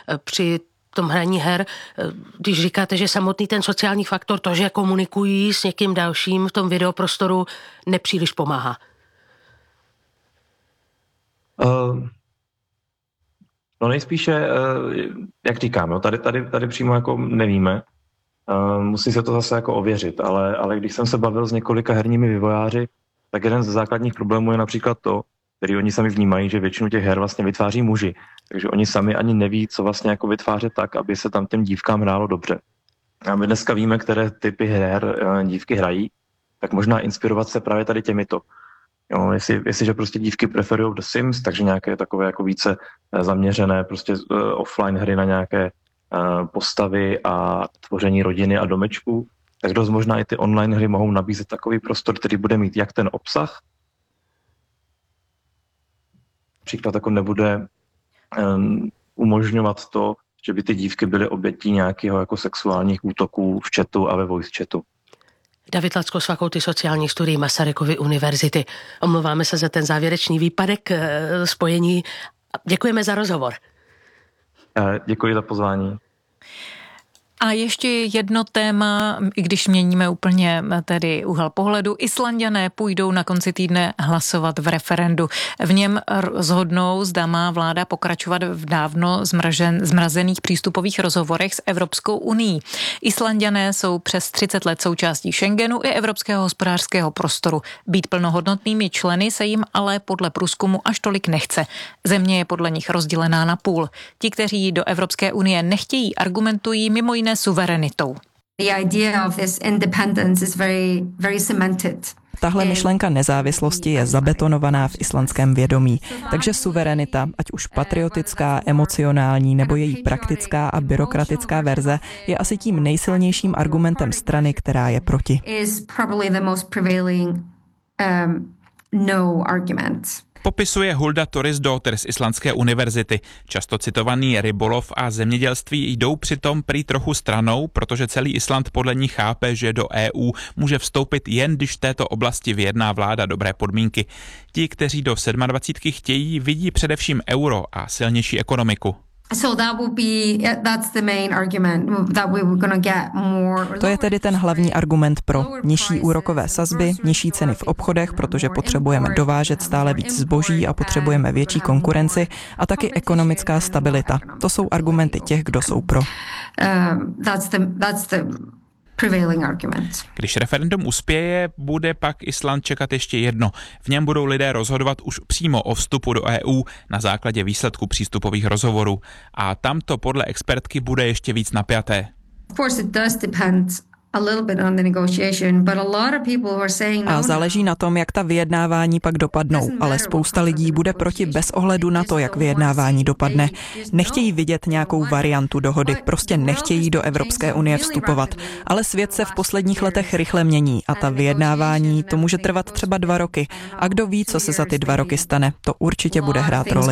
při tom hraní her, když říkáte, že samotný ten sociální faktor, to, že komunikují s někým dalším v tom videoprostoru, nepříliš pomáhá? No nejspíše, jak říkám, no, tady přímo jako nevíme. Musí se to zase jako ověřit, ale když jsem se bavil s několika herními vývojáři, tak jeden ze základních problémů je například to, který oni sami vnímají, že většinu těch her vlastně vytváří muži. Takže oni sami ani neví, co vlastně jako vytvářet tak, aby se tam těm dívkám hrálo dobře. A my dneska víme, které typy her dívky hrají, tak možná inspirovat se právě tady těmito. Jo, jestliže prostě dívky preferují The Sims, takže nějaké takové jako více zaměřené prostě offline hry na nějaké postavy a tvoření rodiny a domečků, tak dost možná i ty online hry mohou nabízet takový prostor, který bude mít jak ten obsah, například jako nebude umožňovat to, že by ty dívky byly obětí nějakého jako sexuálních útoků v chatu a ve voice chatu. David Lacko z Fakulty sociálních studií Masarykovy univerzity. Omlouváme se za ten závěrečný výpadek spojení. Děkujeme za rozhovor. Děkuji za pozvání. A ještě jedno téma, i když měníme úplně tedy úhel pohledu, Islanďané půjdou na konci týdne hlasovat v referendu. V něm rozhodnou, zda má vláda pokračovat v dávno zmrazených přístupových rozhovorech s Evropskou unií. Islanďané jsou přes 30 let součástí Schengenu i Evropského hospodářského prostoru. Být plnohodnotnými členy se jim ale podle průzkumu až tolik nechce. Země je podle nich rozdělená na půl. Ti, kteří do Evropské unie nechtějí, argumentují mimo jiné suverenitou. Tahle myšlenka nezávislosti je zabetonovaná v islandském vědomí, takže suverenita, ať už patriotická, emocionální nebo její praktická a byrokratická verze, je asi tím nejsilnějším argumentem strany, která je proti. Popisuje Hulda Thorisdottir z Islandské univerzity. Často citovaný rybolov a zemědělství jdou přitom prý trochu stranou, protože celý Island podle ní chápe, že do EU může vstoupit jen, když v této oblasti vyjedná vláda dobré podmínky. Ti, kteří do 27 chtějí, vidí především euro a silnější ekonomiku. To je tedy ten hlavní argument pro nižší úrokové sazby, nižší ceny v obchodech, protože potřebujeme dovážet stále víc zboží a potřebujeme větší konkurenci a taky ekonomická stabilita. To jsou argumenty těch, kdo jsou pro. Když referendum uspěje, bude pak Island čekat ještě jedno. V něm budou lidé rozhodovat už přímo o vstupu do EU na základě výsledku přístupových rozhovorů. A tam to podle expertky bude ještě víc napjaté. A záleží na tom, jak ta vyjednávání pak dopadnou, ale spousta lidí bude proti bez ohledu na to, jak vyjednávání dopadne. Nechtějí vidět nějakou variantu dohody, prostě nechtějí do Evropské unie vstupovat. Ale svět se v posledních letech rychle mění a ta vyjednávání, to může trvat třeba 2 roky. A kdo ví, co se za ty 2 roky stane, to určitě bude hrát roli.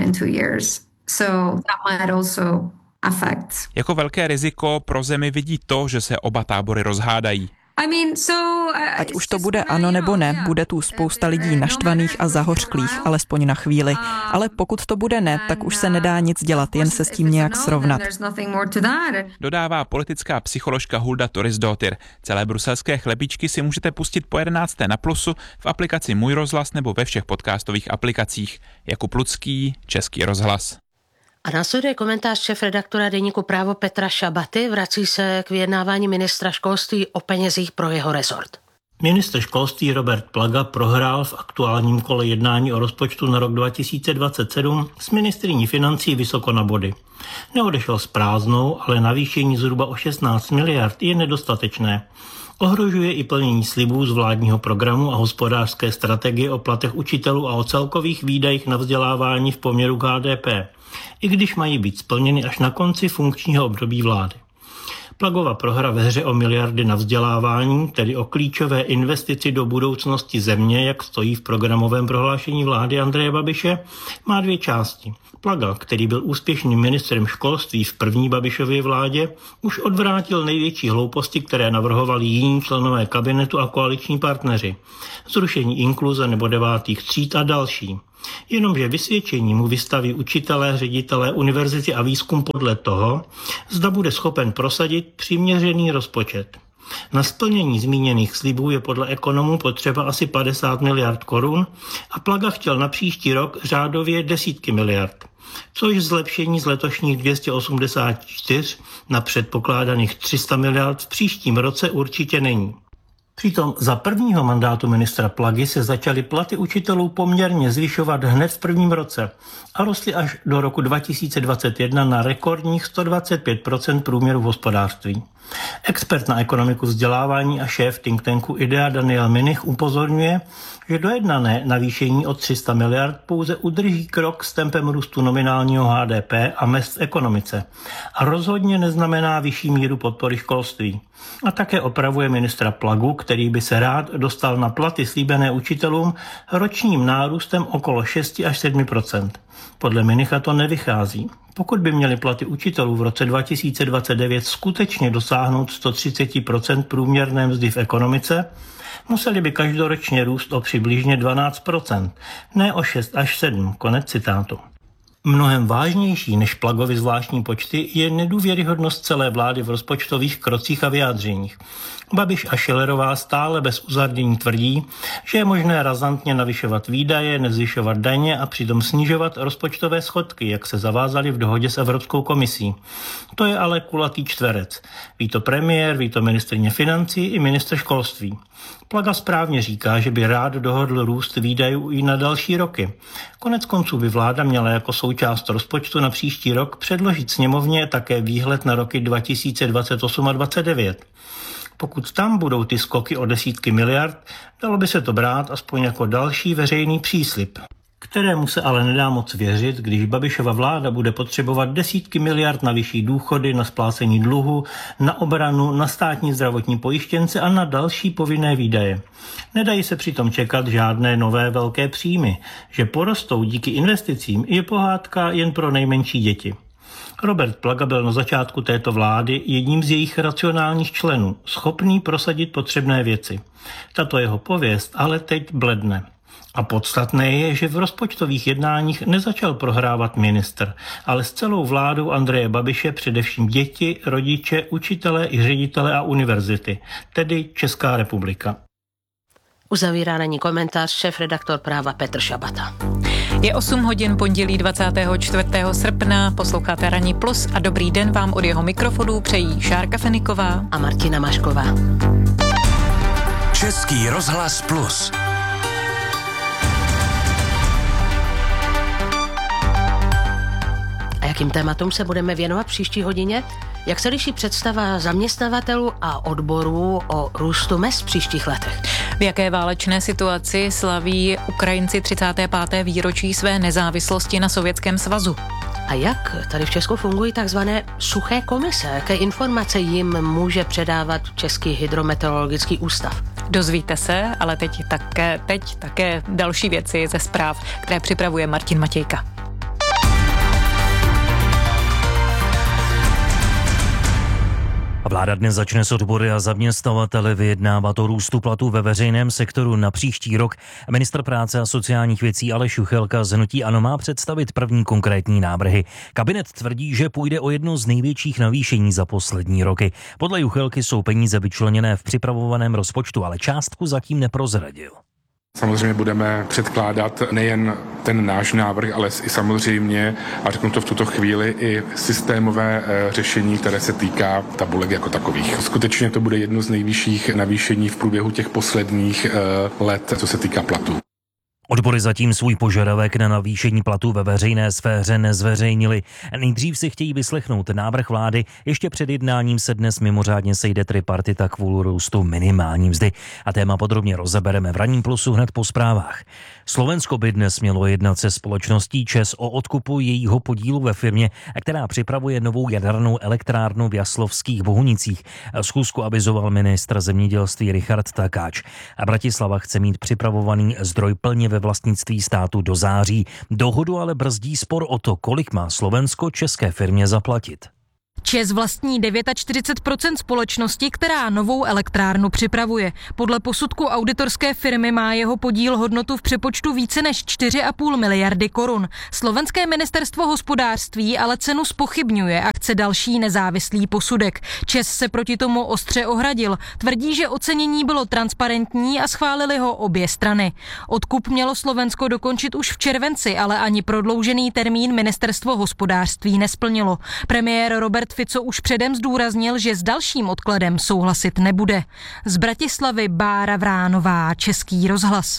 Jako velké riziko pro zemi vidí to, že se oba tábory rozhádají. Ať už to bude ano nebo ne, bude tu spousta lidí naštvaných a zahořklých, alespoň na chvíli. Ale pokud to bude ne, tak už se nedá nic dělat, jen se s tím nějak srovnat. Dodává politická psycholožka Hulda Thorisdottir. Celé bruselské chlebíčky si můžete pustit po 11. na Plusu, v aplikaci Můj rozhlas nebo ve všech podcastových aplikacích. Jakub Lucký, Český rozhlas. A následuje komentář šéfredaktora deníku Právo Petra Šabaty, vrací se k vyjednávání ministra školství o penězích pro jeho rezort. Ministr školství Robert Plaga prohrál v aktuálním kole jednání o rozpočtu na rok 2027 s ministryní financí vysoko na body. Neodešel s prázdnou, ale navýšení zhruba o 16 miliard je nedostatečné. Ohrožuje i plnění slibů z vládního programu a hospodářské strategie o platech učitelů a o celkových výdajích na vzdělávání v poměru k HDP, i když mají být splněny až na konci funkčního období vlády. Plagova prohra ve hře o miliardy na vzdělávání, tedy o klíčové investici do budoucnosti země, jak stojí v programovém prohlášení vlády Andreje Babiše, má 2 části. Plaga, který byl úspěšným ministrem školství v první Babišově vládě, už odvrátil největší hlouposti, které navrhovali jiní členové kabinetu a koaliční partneři. Zrušení inkluze nebo 9. tříd a další. Jenomže vysvědčení mu vystaví učitelé, ředitelé univerzity a výzkum podle toho, zda bude schopen prosadit přiměřený rozpočet. Na splnění zmíněných slibů je podle ekonomů potřeba asi 50 miliard korun a Plaga chtěl na příští rok řádově desítky miliard, což zlepšení z letošních 284 na předpokládaných 300 miliard v příštím roce určitě není. Přitom za prvního mandátu ministra Plagy se začaly platy učitelů poměrně zvyšovat hned v prvním roce a rostly až do roku 2021 na rekordních 125% průměru v hospodářství. Expert na ekonomiku vzdělávání a šéf think tanku IDEA Daniel Minich upozorňuje, že dojednané navýšení o 300 miliard pouze udrží krok s tempem růstu nominálního HDP a mezd v ekonomice a rozhodně neznamená vyšší míru podpory školství. A také opravuje ministra Plagu, který by se rád dostal na platy slíbené učitelům ročním nárůstem okolo 6 až 7%. Podle Minicha to nevychází. Pokud by měly platy učitelů v roce 2029 skutečně dosáhnout 130% průměrné mzdy v ekonomice, museli by každoročně růst o přibližně 12%, ne o 6 až 7, konec citátu. Mnohem vážnější než Plagovy zvláštní počty je nedůvěryhodnost celé vlády v rozpočtových krocích a vyjádřeních. Babiš a Schillerová stále bez uzardění tvrdí, že je možné razantně navyšovat výdaje, nezvyšovat daně a přitom snižovat rozpočtové schodky, jak se zavázali v dohodě s Evropskou komisí. To je ale kulatý čtverec. Ví to premiér, ví to ministryně financí i ministr školství. Plaga správně říká, že by rád dohodl růst výdajů i na další roky. Konec konců by vláda měla jako součást rozpočtu na příští rok předložit sněmovně také výhled na roky 2028 a 2029. Pokud tam budou ty skoky o desítky miliard, dalo by se to brát aspoň jako další veřejný příslib, kterému se ale nedá moc věřit, když Babišova vláda bude potřebovat desítky miliard na vyšší důchody, na splácení dluhu, na obranu, na státní zdravotní pojištěnce a na další povinné výdaje. Nedají se přitom čekat žádné nové velké příjmy, že porostou díky investicím je pohádka jen pro nejmenší děti. Robert Plaga byl na začátku této vlády jedním z jejich racionálních členů, schopný prosadit potřebné věci. Tato jeho pověst ale teď bledne. A podstatné je, že v rozpočtových jednáních nezačal prohrávat ministr, ale s celou vládou Andreje Babiše především děti, rodiče, učitelé i ředitelé a univerzity, tedy Česká republika. Uzavírá na ní komentář šéfredaktor Práva Petr Šabata. Je 8 hodin pondělí 24. srpna, posloucháte Ranní plus a dobrý den vám od jeho mikrofonu přejí Šárka Feniková a Martina Mašková. Český rozhlas plus. A jakým tématům se budeme věnovat příští hodině? Jak se liší představa zaměstnavatelů a odborů o růstu mezd v příštích letech? V jaké válečné situaci slaví Ukrajinci 35. výročí své nezávislosti na Sovětském svazu? A jak tady v Česku fungují takzvané suché komise? Jaké informace jim může předávat Český hydrometeorologický ústav? Dozvíte se, ale teď také další věci ze zpráv, které připravuje Martin Matějka. Vláda dnes začne s odbory a zaměstnavateli vyjednávat o růstu platů ve veřejném sektoru na příští rok. Ministr práce a sociálních věcí Aleš Juchelka z hnutí ANO má představit první konkrétní návrhy. Kabinet tvrdí, že půjde o jedno z největších navýšení za poslední roky. Podle Juchelky jsou peníze vyčleněné v připravovaném rozpočtu, ale částku zatím neprozradil. Samozřejmě budeme předkládat nejen ten náš návrh, ale i samozřejmě, a řeknu to v tuto chvíli, i systémové řešení, které se týká tabulek jako takových. Skutečně to bude jedno z nejvyšších navýšení v průběhu těch posledních let, co se týká platů. Odbory zatím svůj požadavek na navýšení platů ve veřejné sféře nezveřejnili. Nejdřív si chtějí vyslechnout návrh vlády, ještě před jednáním se dnes mimořádně sejde tripartita kvůli růstu minimální mzdy. A téma podrobně rozebereme v Ranním plusu hned po zprávách. Slovensko by dnes mělo jednat se společností ČEZ o odkupu jejího podílu ve firmě, která připravuje novou jadernou elektrárnu v Jaslovských Bohunicích. Schůzku avizoval ministr zemědělství Richard Takáč. A Bratislava chce mít připravovaný zdroj plně ve vlastnictví státu do září. Dohodu ale brzdí spor o to, kolik má Slovensko české firmě zaplatit. ČEZ vlastní 49% společnosti, která novou elektrárnu připravuje. Podle posudku auditorské firmy má jeho podíl hodnotu v přepočtu více než 4,5 miliardy korun. Slovenské ministerstvo hospodářství ale cenu zpochybňuje a chce další nezávislý posudek. ČEZ se proti tomu ostře ohradil. Tvrdí, že ocenění bylo transparentní a schválili ho obě strany. Odkup mělo Slovensko dokončit už v červenci, ale ani prodloužený termín ministerstvo hospodářství nesplnilo. Premiér Robert Fico už předem zdůraznil, že s dalším odkladem souhlasit nebude. Z Bratislavy Bára Vránová, Český rozhlas.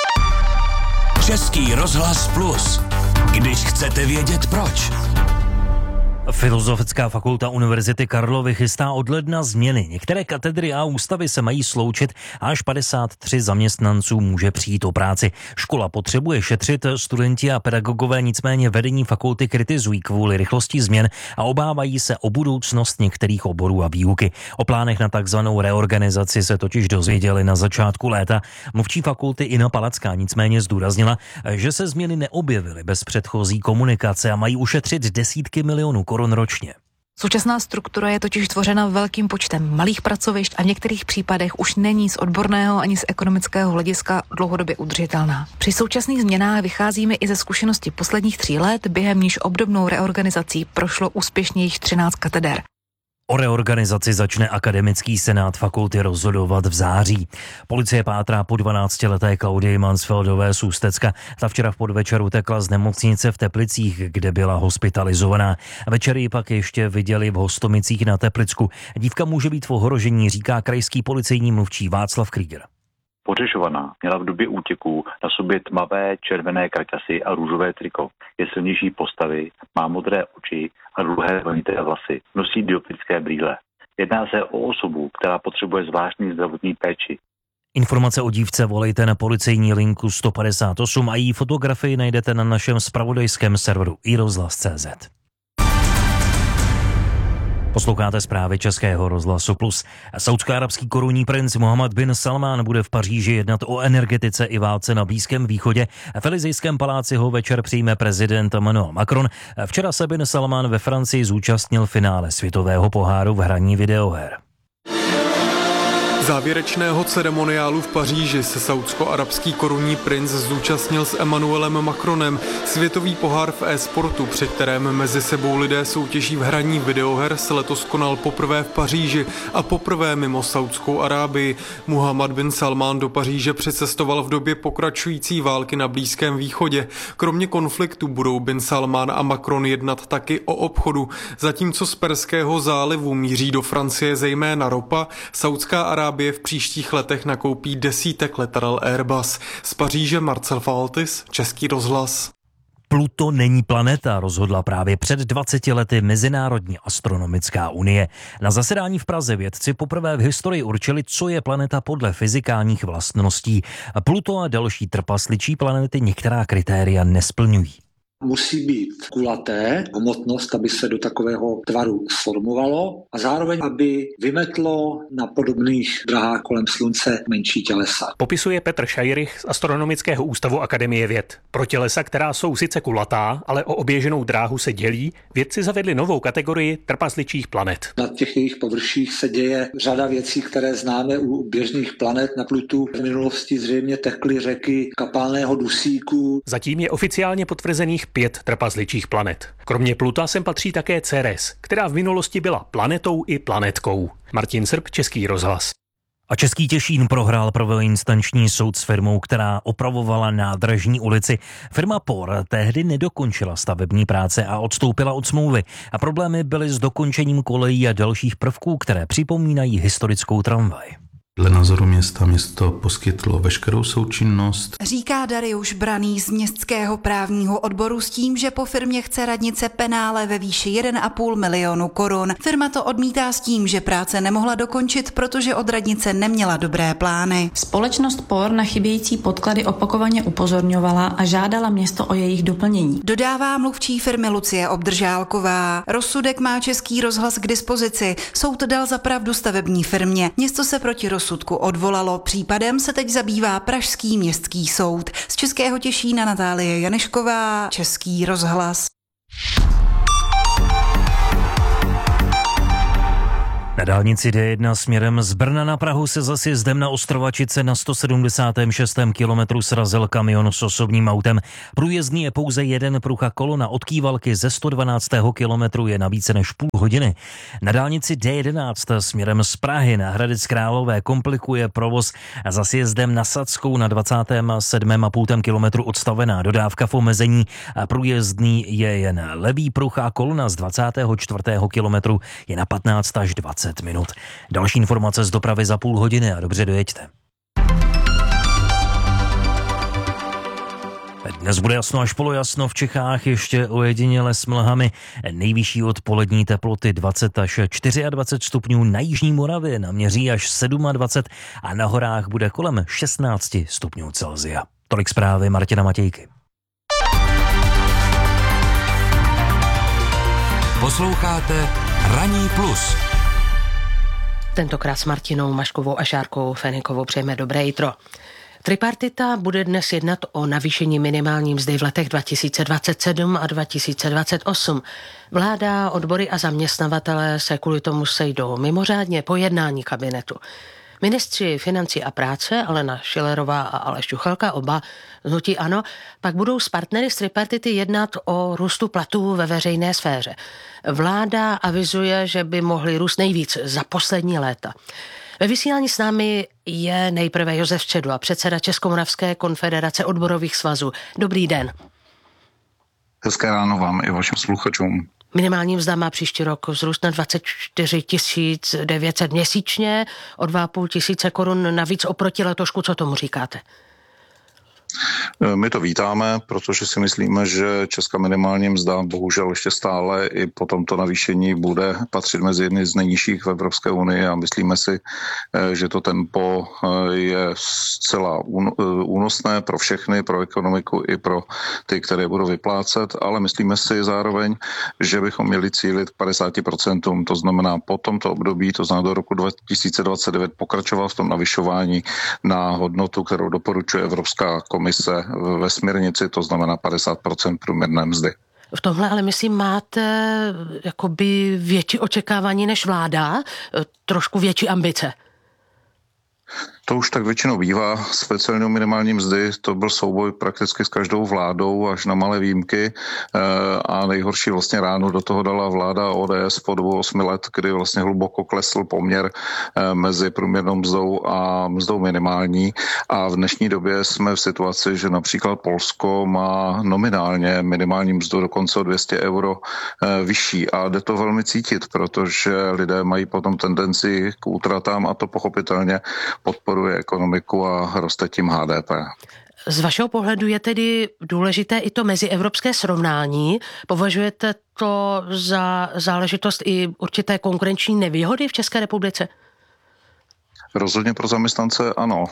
Český rozhlas Plus. Když chcete vědět proč. Filozofická fakulta Univerzity Karlovy chystá od ledna změny. Některé katedry a ústavy se mají sloučit a až 53 zaměstnanců může přijít o práci. Škola potřebuje šetřit, studenti a pedagogové nicméně vedení fakulty kritizují kvůli rychlosti změn a obávají se o budoucnost některých oborů a výuky. O plánech na takzvanou reorganizaci se totiž dozvěděli na začátku léta. Mluvčí fakulty Ina Palacká nicméně zdůraznila, že se změny neobjevily bez předchozí komunikace a mají ušetřit desítky milionů korun ročně. Současná struktura je totiž tvořena velkým počtem malých pracovišť a v některých případech už není z odborného ani z ekonomického hlediska dlouhodobě udržitelná. Při současných změnách vycházíme i ze zkušenosti posledních 3 let, během níž obdobnou reorganizací prošlo úspěšně již 13 kateder. O reorganizaci začne akademický senát fakulty rozhodovat v září. Policie pátrá po 12leté Klaudii Mansfeldové z Ústecka. Ta včera v podvečer utekla z nemocnice v Teplicích, kde byla hospitalizovaná. Večer ji pak ještě viděli v Hostomicích na Teplicku. Dívka může být v ohrožení, říká krajský policejní mluvčí Václav Krieger. Pohřešovaná měla v době útěku na sobě tmavé červené kraťasy a růžové triko. Je silnější postavy, má modré oči a dlouhé vlnité vlasy. Nosí dioptrické brýle. Jedná se o osobu, která potřebuje zvláštní zdravotní péči. Informace o dívce volejte na policejní linku 158 a její fotografii najdete na našem zpravodajském serveru iRozhlas.cz. Posloucháte zprávy Českého rozhlasu Plus. Saúdsko-arabský korunní princ Mohammed bin Salman bude v Paříži jednat o energetice i válce na Blízkém východě. V Elysejském paláci ho večer přijme prezident Emmanuel Macron. Včera se bin Salman ve Francii zúčastnil finále světového poháru v hraní videoher. Závěrečného ceremoniálu v Paříži se saúdsko-arabský korunní princ zúčastnil s Emmanuelem Macronem. Světový pohár v e-sportu, při kterém mezi sebou lidé soutěží v hraní videoher, se letos konal poprvé v Paříži a poprvé mimo Saúdskou Arábii. Mohammed bin Salman do Paříže přicestoval v době pokračující války na Blízkém východě. Kromě konfliktu budou bin Salman a Macron jednat taky o obchodu. Zatímco z Perského zálivu míří do Francie zejména ropa, Saúdská Arábie v příštích letech nakoupí desítek letadel Airbus. Z Paříže Marcel Faltis, Český rozhlas. Pluto není planeta, rozhodla právě před 20 lety Mezinárodní astronomická unie. Na zasedání v Praze vědci poprvé v historii určili, co je planeta podle fyzikálních vlastností. Pluto a další trpasličí planety některá kritéria nesplňují. Musí být kulaté, hmotnost, aby se do takového tvaru sformovalo a zároveň, aby vymetlo na podobných drahách kolem slunce menší tělesa. Popisuje Petr Šajrych z Astronomického ústavu Akademie věd. Pro tělesa, která jsou sice kulatá, ale o oběženou dráhu se dělí, vědci zavedli novou kategorii trpasličích planet. Na těch jejich površích se děje řada věcí, které známe u běžných planet. Na Plutu v minulosti zřejmě tekly řeky kapalného dusíku. Zatím je oficiálně potvrzených 5 trpasličích planet. Kromě Pluta sem patří také Ceres, která v minulosti byla planetou i planetkou. Martin Srb, Český rozhlas. A Český Těšín prohrál prvoinstanční soud s firmou, která opravovala nádražní ulici. Firma POR tehdy nedokončila stavební práce a odstoupila od smlouvy. A problémy byly s dokončením kolejí a dalších prvků, které připomínají historickou tramvaj. Dle názoru město poskytlo veškerou součinnost. Říká Dariuš Braný z městského právního odboru s tím, že po firmě chce radnice penále ve výši 1,5 milionu korun. Firma to odmítá s tím, že práce nemohla dokončit, protože od radnice neměla dobré plány. Společnost POR na chybějící podklady opakovaně upozorňovala a žádala město o jejich doplnění. Dodává mluvčí firmy Lucie Obdržálková. Rozsudek má Český rozhlas k dispozici. Soud dal za pravdu stavební firmě. Město se proti rozsudku odvolalo. Případem se teď zabývá Pražský městský soud. Z Českého Těšína Natálie Janešková, Český rozhlas. Na dálnici D1 směrem z Brna na Prahu se za sjezdem na Ostrovačice na 176. kilometru srazil kamion s osobním autem. Průjezdný je pouze jeden pruh a kolona od Kývalky ze 112. kilometru je na více než půl hodiny. Na dálnici D11 směrem z Prahy na Hradec Králové komplikuje provoz za sjezdem na Sadskou na 27,5 kilometru odstavená dodávka v omezení. Průjezdný je jen levý pruh a kolona z 24. kilometru je na 15 až 20 minut. Další informace z dopravy za půl hodiny a dobře dojeďte. Dnes bude jasno až polojasno v Čechách, ještě ojediněle s mlhami. Nejvyšší odpolední teploty 20 až 24 stupňů, na jižní Moravě naměří až 27 a na horách bude kolem 16 stupňů Celsia. Tolik zprávy Martina Matějky. Posloucháte Ranní plus. Tentokrát s Martinou Maškovou a Šárkou Fenikovou přejeme dobré jitro. Tripartita bude dnes jednat o navýšení minimální mzdy v letech 2027 a 2028. Vláda, odbory a zaměstnavatelé se kvůli tomu sejdou mimořádně po jednání kabinetu. Ministři financí a práce Alena Schillerová a Aleš Juchelka, oba z hnutí ANO, pak budou s partnery z tripartity jednat o růstu platů ve veřejné sféře. Vláda avizuje, že by mohly růst nejvíc za poslední léta. Ve vysílání s námi je nejprve Josef Čedula, předseda Českomoravské konfederace odborových svazů. Dobrý den. Hezké ráno vám i vašim sluchačům. Minimální mzda má příští rok vzrůst na 24 900 měsíčně, o 2,5 tisíce korun navíc oproti letošku. Co tomu říkáte? My to vítáme, protože si myslíme, že česká minimální mzda bohužel ještě stále i po tomto navýšení bude patřit mezi jedny z nejnižších v Evropské unii a myslíme si, že to tempo je zcela únosné pro všechny, pro ekonomiku i pro ty, které budou vyplácet, ale myslíme si zároveň, že bychom měli cílit k 50%, to znamená po tomto období, to znamená do roku 2029 pokračovat v tom navyšování na hodnotu, kterou doporučuje Evropská komise ve směrnici, to znamená 50% průměrné mzdy. V tomhle ale myslím máte jakoby větší očekávání než vláda, trošku větší ambice. To už tak většinou bývá. Speciální minimální mzdy, to byl souboj prakticky s každou vládou až na malé výjimky a nejhorší vlastně ránu do toho dala vláda ODS po dobu 8 let, kdy vlastně hluboko klesl poměr mezi průměrnou mzdou a mzdou minimální a v dnešní době jsme v situaci, že například Polsko má nominálně minimální mzdu dokonce o 200 euro vyšší a jde to velmi cítit, protože lidé mají potom tendenci k útratám a to pochopitelně podporuje ekonomiku a roste tím HDP. Z vašeho pohledu je tedy důležité i to mezievropské srovnání. Považujete to za záležitost i určité konkurenční nevýhody v České republice? Rozhodně pro zaměstnance ano.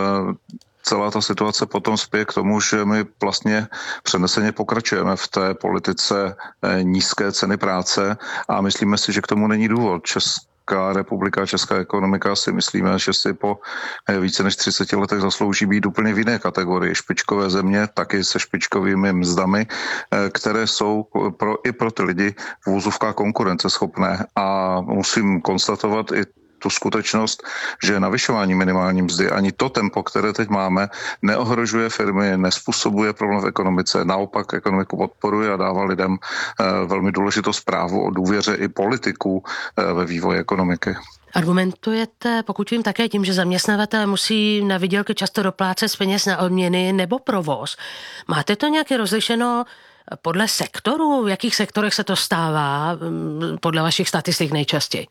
Celá ta situace potom spěje k tomu, že my vlastně přeneseně pokračujeme v té politice nízké ceny práce a myslíme si, že k tomu není důvod. Česká republika, česká ekonomika si myslíme, že si po více než 30 letech zaslouží být úplně v jiné kategorii. Špičkové země, taky se špičkovými mzdami, které jsou i pro ty lidi v úzovkách konkurenceschopné. A musím konstatovat i tu skutečnost, že navyšování minimální mzdy ani to tempo, které teď máme, neohrožuje firmy, nespůsobuje problém v ekonomice, naopak ekonomiku podporuje a dává lidem velmi důležitou zprávu o důvěře i politiků ve vývoji ekonomiky. Argumentujete, pokud vím, také tím, že zaměstnavatelé musí na výdělky často doplácet z peněz na odměny nebo provoz. Máte to nějaké rozlišeno podle sektorů? V jakých sektorech se to stává podle vašich statistik nejčastěji?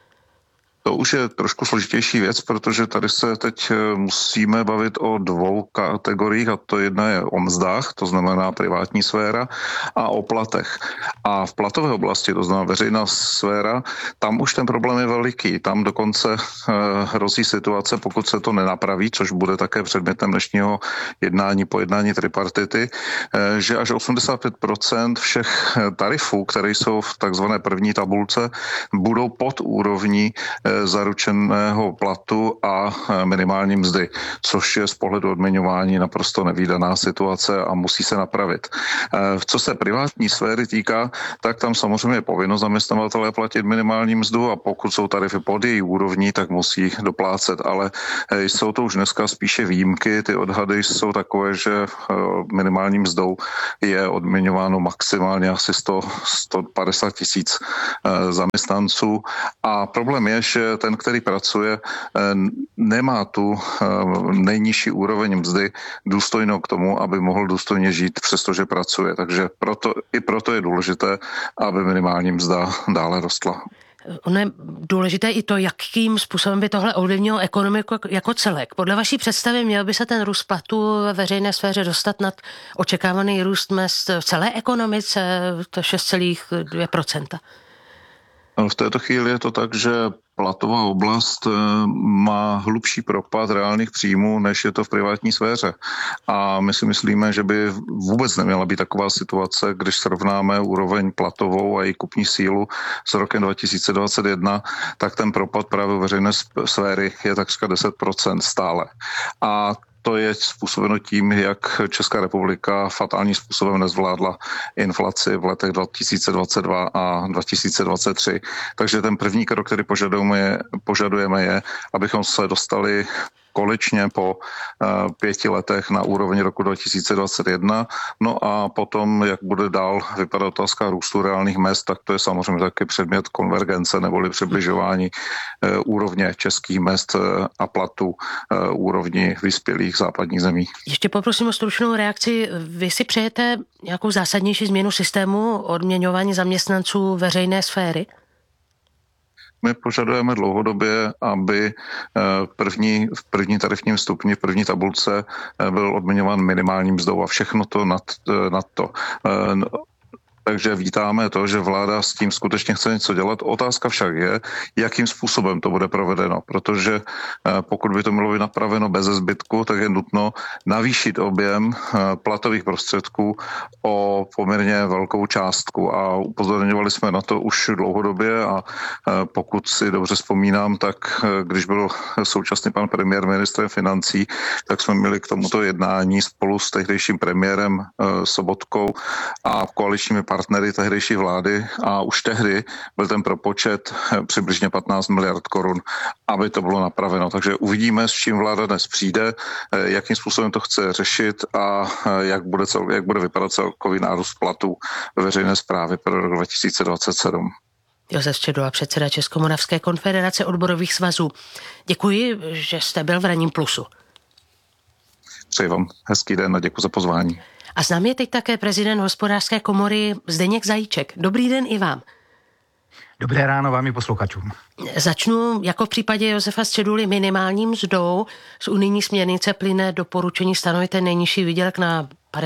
To už je trošku složitější věc, protože tady se teď musíme bavit o dvou kategoriích a to jedna je o mzdách, to znamená privátní sféra a o platech. A v platové oblasti, to znamená veřejná sféra, tam už ten problém je veliký. Tam dokonce hrozí situace, pokud se to nenapraví, což bude také předmětem dnešního pojednání tripartity, že až 85% všech tarifů, které jsou v takzvané první tabulce, budou pod úrovní zaručeného platu a minimální mzdy, což je z pohledu odměňování naprosto nevídaná situace a musí se napravit. Co se privátní sféry týká, tak tam samozřejmě je povinnost zaměstnavatelé platit minimální mzdu a pokud jsou tarify pod její úrovní, tak musí doplácet, ale jsou to už dneska spíše výjimky. Ty odhady jsou takové, že minimální mzdou je odměňováno maximálně asi 150 tisíc zaměstnanců a problém je, že ten, který pracuje, nemá tu nejnižší úroveň mzdy důstojnou k tomu, aby mohl důstojně žít, přestože pracuje. Takže proto je důležité, aby minimální mzda dále rostla. Ono je důležité i to, jakým způsobem by tohle ovlivnilo ekonomiku jako celek. Podle vaší představy měl by se ten růst platů ve veřejné sféře dostat nad očekávaný růst mezd v celé ekonomice, to 6,2%? V této chvíli je to tak, že platová oblast má hlubší propad reálných příjmů, než je to v privátní sféře. A my si myslíme, že by vůbec neměla být taková situace, když srovnáme úroveň platovou a její kupní sílu s rokem 2021, tak ten propad právě v veřejné sféry je takřka 10% stále. A to je způsobeno tím, jak Česká republika fatálním způsobem nezvládla inflaci v letech 2022 a 2023. Takže ten první krok, který požadujeme je, abychom se dostali konečně po 5 letech na úroveň roku 2021. No a potom, jak bude dál vypadat otázka růstu reálných mezd, tak to je samozřejmě taky předmět konvergence neboli přibližování úrovně českých mezd a platů úrovni vyspělých západních zemí. Ještě poprosím o stručnou reakci. Vy si přejete nějakou zásadnější změnu systému odměňování zaměstnanců veřejné sféry? My požadujeme dlouhodobě, aby v první tarifním stupni, v první tabulce byl odměňován minimální mzdou a všechno to nad to. Takže vítáme to, že vláda s tím skutečně chce něco dělat. Otázka však je, jakým způsobem to bude provedeno, protože pokud by to mělo být napraveno bez zbytku, tak je nutno navýšit objem platových prostředků o poměrně velkou částku a upozorňovali jsme na to už dlouhodobě a pokud si dobře vzpomínám, tak když byl současný pan premiér ministrem financí, tak jsme měli k tomuto jednání spolu s tehdejším premiérem Sobotkou a koaličními partnery tehdejší vlády a už tehdy byl ten propočet přibližně 15 miliard korun, aby to bylo napraveno. Takže uvidíme, s čím vláda dnes přijde, jakým způsobem to chce řešit a jak bude vypadat celkový nárůst platů ve veřejné správě pro rok 2027. Josef Středula, předseda Českomoravské konfederace odborových svazů. Děkuji, že jste byl v Ranním plusu. Přeji vám hezký den a děkuji za pozvání. A s námi je teď také prezident Hospodářské komory Zdeněk Zajíček. Dobrý den i vám. Dobré ráno vám i posluchačům. Začnu jako v případě Josefa Středuly minimálním mzdou. Z unijní směrnice plyne doporučení stanovit ten nejnižší výdělek na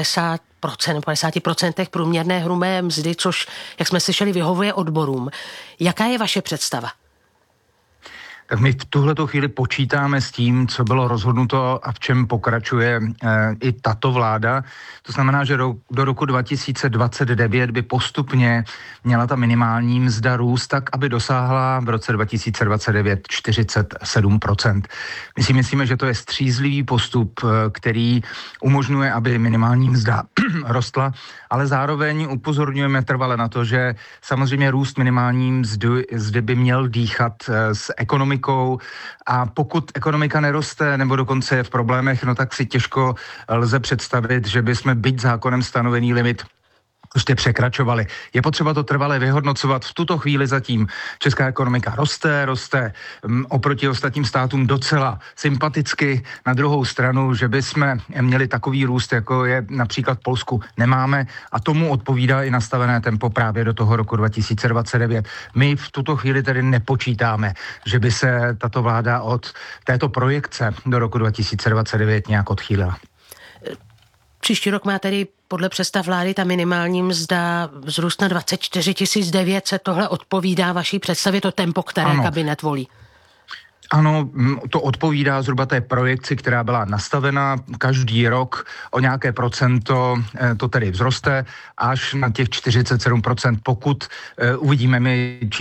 50% průměrné hrubé mzdy, což, jak jsme slyšeli, vyhovuje odborům. Jaká je vaše představa? Tak my v tuhleto chvíli počítáme s tím, co bylo rozhodnuto a v čem pokračuje i tato vláda. To znamená, že do roku 2029 by postupně měla ta minimální mzda růst tak, aby dosáhla v roce 2029 47%. My si myslíme, že to je střízlivý postup, který umožňuje, aby minimální mzda rostla, ale zároveň upozorňujeme trvale na to, že samozřejmě růst minimální mzdy by měl dýchat s ekonomikou a pokud ekonomika neroste nebo dokonce je v problémech, no tak si těžko lze představit, že bychom byť zákonem stanovený limit prostě překračovali. Je potřeba to trvale vyhodnocovat. V tuto chvíli zatím česká ekonomika roste oproti ostatním státům docela sympaticky. Na druhou stranu, že bychom měli takový růst, jako je například v Polsku, nemáme a tomu odpovídá i nastavené tempo právě do toho roku 2029. My v tuto chvíli tedy nepočítáme, že by se tato vláda od této projekce do roku 2029 nějak odchýlila. Příští rok má tedy podle představ vlády ta minimální mzda vzrůst na 24 900. Tohle odpovídá vaší představě, to tempo, které ano. Kabinet volí? Ano, to odpovídá zhruba té projekci, která byla nastavena každý rok o nějaké procento, to tedy vzroste až na těch 47%, pokud uvidíme my čísla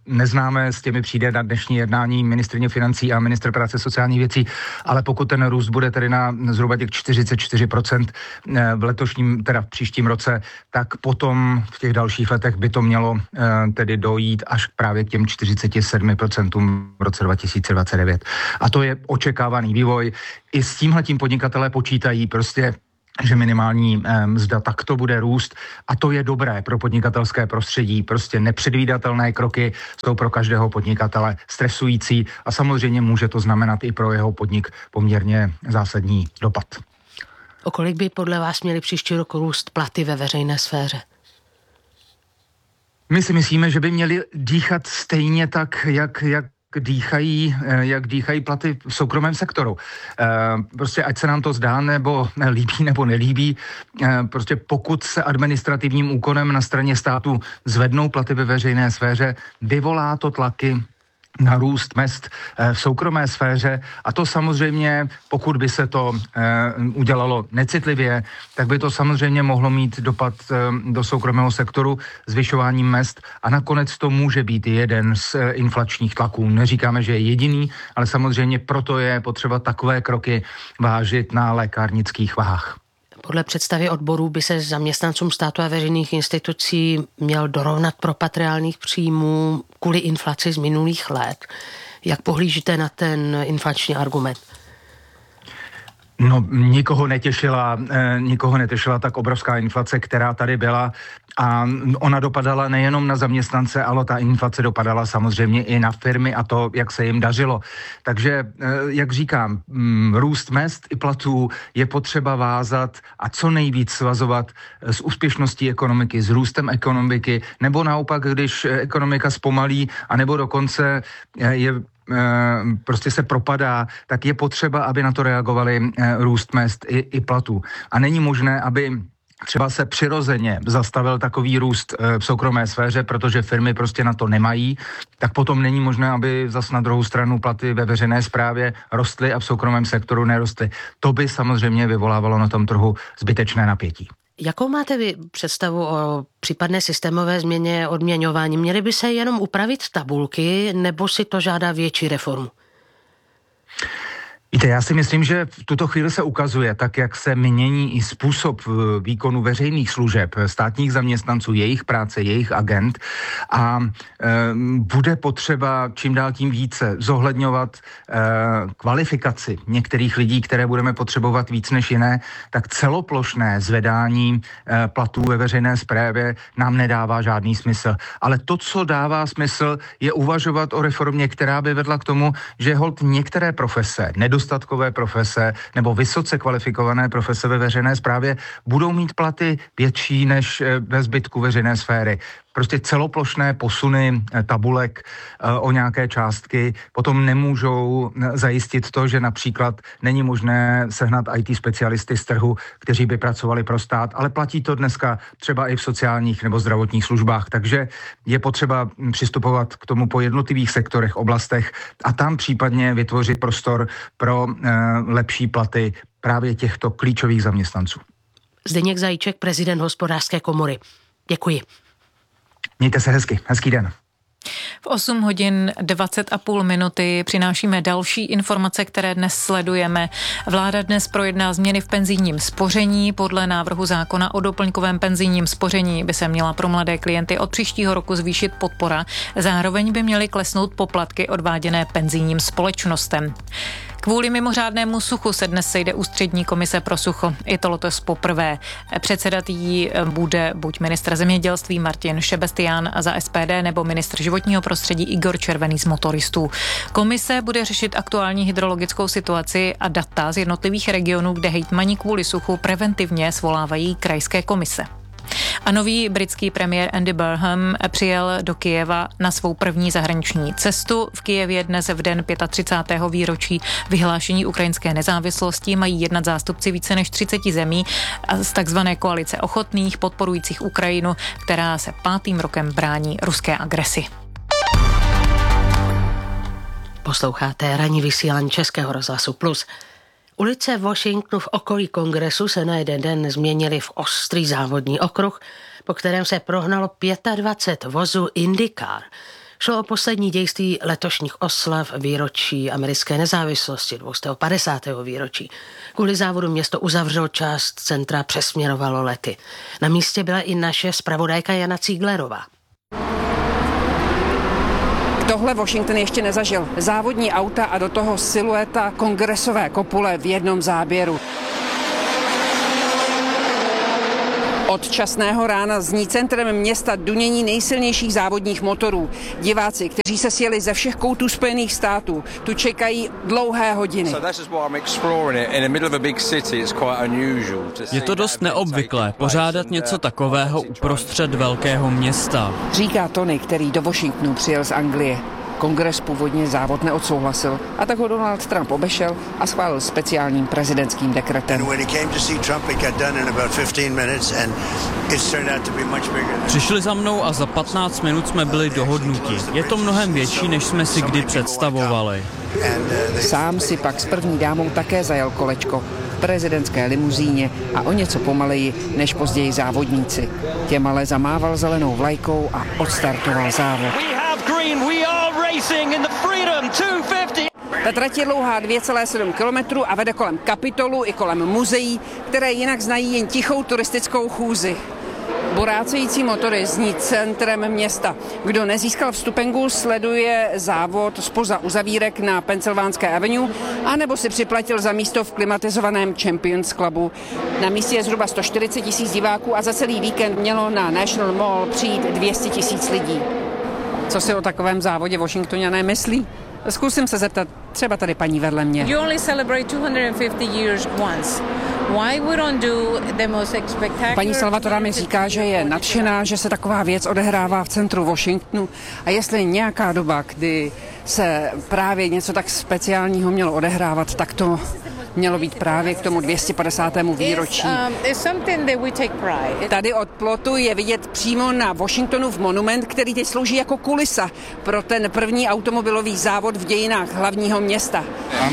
neznáme, s těmi přijde na dnešní jednání ministryně financí a ministr práce sociálních věcí, ale pokud ten růst bude tedy na zhruba těch 44% v letošním, teda v příštím roce, tak potom v těch dalších letech by to mělo tedy dojít až právě k těm 47% v roce 2029. A to je očekávaný vývoj. I s tímhletím podnikatelé počítají prostě, že minimální mzda takto bude růst a to je dobré pro podnikatelské prostředí. Prostě nepředvídatelné kroky jsou pro každého podnikatele stresující a samozřejmě může to znamenat i pro jeho podnik poměrně zásadní dopad. O kolik by podle vás měly příští rok růst platy ve veřejné sféře? My si myslíme, že by měli dýchat stejně tak, jak dýchají platy v soukromém sektoru. Prostě ať se nám to zdá, nebo líbí, nebo nelíbí, prostě pokud se administrativním úkonem na straně státu zvednou platy ve veřejné sféře, vyvolá to tlaky na růst mezd v soukromé sféře a to samozřejmě, pokud by se to udělalo necitlivě, tak by to samozřejmě mohlo mít dopad do soukromého sektoru zvyšováním mezd a nakonec to může být jeden z inflačních tlaků. Neříkáme, že je jediný, ale samozřejmě proto je potřeba takové kroky vážit na lékárnických vahách. Podle představy odborů by se zaměstnancům státu a veřejných institucí měl dorovnat propad reálných příjmů kvůli inflaci z minulých let. Jak pohlížíte na ten inflační argument? No, nikoho netěšila tak obrovská inflace, která tady byla a ona dopadala nejenom na zaměstnance, ale ta inflace dopadala samozřejmě i na firmy a to, jak se jim dařilo. Takže, jak říkám, růst mezd i platů je potřeba vázat a co nejvíc svazovat s úspěšností ekonomiky, s růstem ekonomiky, nebo naopak, když ekonomika zpomalí, anebo dokonce prostě se propadá, tak je potřeba, aby na to reagovali růst mezd i platů. A není možné, aby třeba se přirozeně zastavil takový růst v soukromé sféře, protože firmy prostě na to nemají, tak potom není možné, aby zas na druhou stranu platy ve veřejné správě rostly a v soukromém sektoru nerostly. To by samozřejmě vyvolávalo na tom trhu zbytečné napětí. Jakou máte vy představu o případné systémové změně odměňování? Měly by se jenom upravit tabulky, nebo si to žádá větší reformu? Víte, já si myslím, že v tuto chvíli se ukazuje, tak jak se mění i způsob výkonu veřejných služeb, státních zaměstnanců, jejich práce, jejich agent a bude potřeba čím dál tím více zohledňovat kvalifikaci některých lidí, které budeme potřebovat víc než jiné, tak celoplošné zvedání platů ve veřejné správě nám nedává žádný smysl. Ale to, co dává smysl, je uvažovat o reformě, která by vedla k tomu, že holt některé profese, nedostatkové profese nebo vysoce kvalifikované profese ve veřejné správě budou mít platy větší než ve zbytku veřejné sféry. Prostě celoplošné posuny tabulek o nějaké částky potom nemůžou zajistit to, že například není možné sehnat IT specialisty z trhu, kteří by pracovali pro stát, ale platí to dneska třeba i v sociálních nebo zdravotních službách. Takže je potřeba přistupovat k tomu po jednotlivých sektorech, oblastech a tam případně vytvořit prostor pro lepší platy právě těchto klíčových zaměstnanců. Zdeněk Zajíček, prezident Hospodářské komory. Děkuji. Mějte se hezky. Hezký den. V 8 hodin 20,5 minuty přinášíme další informace, které dnes sledujeme. Vláda dnes projedná změny v penzijním spoření. Podle návrhu zákona o doplňkovém penzijním spoření by se měla pro mladé klienty od příštího roku zvýšit podpora. Zároveň by měly klesnout poplatky odváděné penzijním společnostem. Kvůli mimořádnému suchu se dnes sejde ústřední komise pro sucho. Je to letos poprvé. Předsedat jí bude buď ministr zemědělství Martin Šebestián za SPD nebo ministr životního prostředí Igor Červený z Motoristů. Komise bude řešit aktuální hydrologickou situaci a data z jednotlivých regionů, kde hejtmani kvůli suchu preventivně svolávají krajské komise. A nový britský premiér Andy Burnham přijel do Kyjeva na svou první zahraniční cestu. V Kyjevě dnes v den 35. výročí vyhlášení ukrajinské nezávislosti mají jednat zástupci více než 30 zemí z takzvané koalice ochotných podporujících Ukrajinu, která se 5. rokem brání ruské agresi. Posloucháte ranní vysílání Českého rozhlasu Plus. Ulice Washingtonu v okolí Kongresu se na jeden den změnily v ostrý závodní okruh, po kterém se prohnalo 25 vozů IndyCar. Šlo o poslední dějství letošních oslav výročí americké nezávislosti, 250. výročí. Kvůli závodu město uzavřelo, část centra přesměrovalo lety. Na místě byla i naše zpravodajka Jana Cíglerová. Tohle Washington ještě nezažil. Závodní auta a do toho silueta kongresové kopule v jednom záběru. Od časného rána zní centrem města dunění nejsilnějších závodních motorů. Diváci, kteří se sjeli ze všech koutů Spojených států, tu čekají dlouhé hodiny. Je to dost neobvyklé pořádat něco takového uprostřed velkého města, říká Tony, který do Washingtonu přijel z Anglie. Kongres původně závod neodsouhlasil a tak ho Donald Trump obešel a schválil speciálním prezidentským dekretem. Přišli za mnou a za 15 minut jsme byli dohodnuti. Je to mnohem větší, než jsme si kdy představovali. Sám si pak s první dámou také zajel kolečko v prezidentské limuzíně a o něco pomaleji než později závodníci. Těm ale zamával zelenou vlajkou a odstartoval závod. Ta trať je dlouhá 2,7 kilometru a vede kolem Kapitolu i kolem muzeí, které jinak znají jen tichou turistickou chůzi. Borácející motory zní centrem města. Kdo nezískal vstupenku, sleduje závod zpoza uzavírek na Pennsylvánské avenue, anebo si připlatil za místo v klimatizovaném Champions Clubu. Na místě je zhruba 140 000 diváků a za celý víkend mělo na National Mall přijít 200 000 lidí. Co si o takovém závodě Washingtonané myslí? Zkusím se zeptat třeba tady paní vedle mě. You only celebrate 250 years once. Why we don't do the most spectacular... Paní Salvatora mi říká, že je nadšená, že se taková věc odehrává v centru Washingtonu a jestli je nějaká doba, kdy se právě něco tak speciálního mělo odehrávat, tak to mělo být právě k tomu 250. výročí. Tady od plotu je vidět přímo na Washingtonův monument, který teď slouží jako kulisa pro ten první automobilový závod v dějinách hlavního města.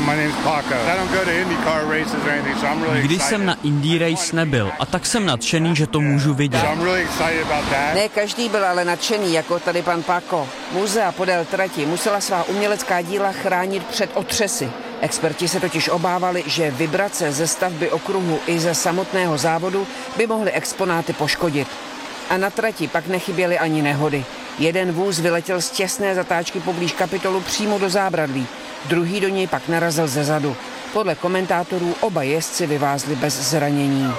Nikdy jsem na Indy Race nebyl a tak jsem nadšený, že to můžu vidět. Ne každý byl ale nadšený, jako tady pan Paco. Muzea podél trati musela svá umělecká díla chránit před otřesy. Experti se totiž obávali, že vibrace ze stavby okruhu i ze samotného závodu by mohly exponáty poškodit. A na trati pak nechyběly ani nehody. Jeden vůz vyletěl z těsné zatáčky poblíž Kapitolu přímo do zábradlí, druhý do něj pak narazil zezadu. Podle komentátorů oba jezdci vyvázli bez zranění.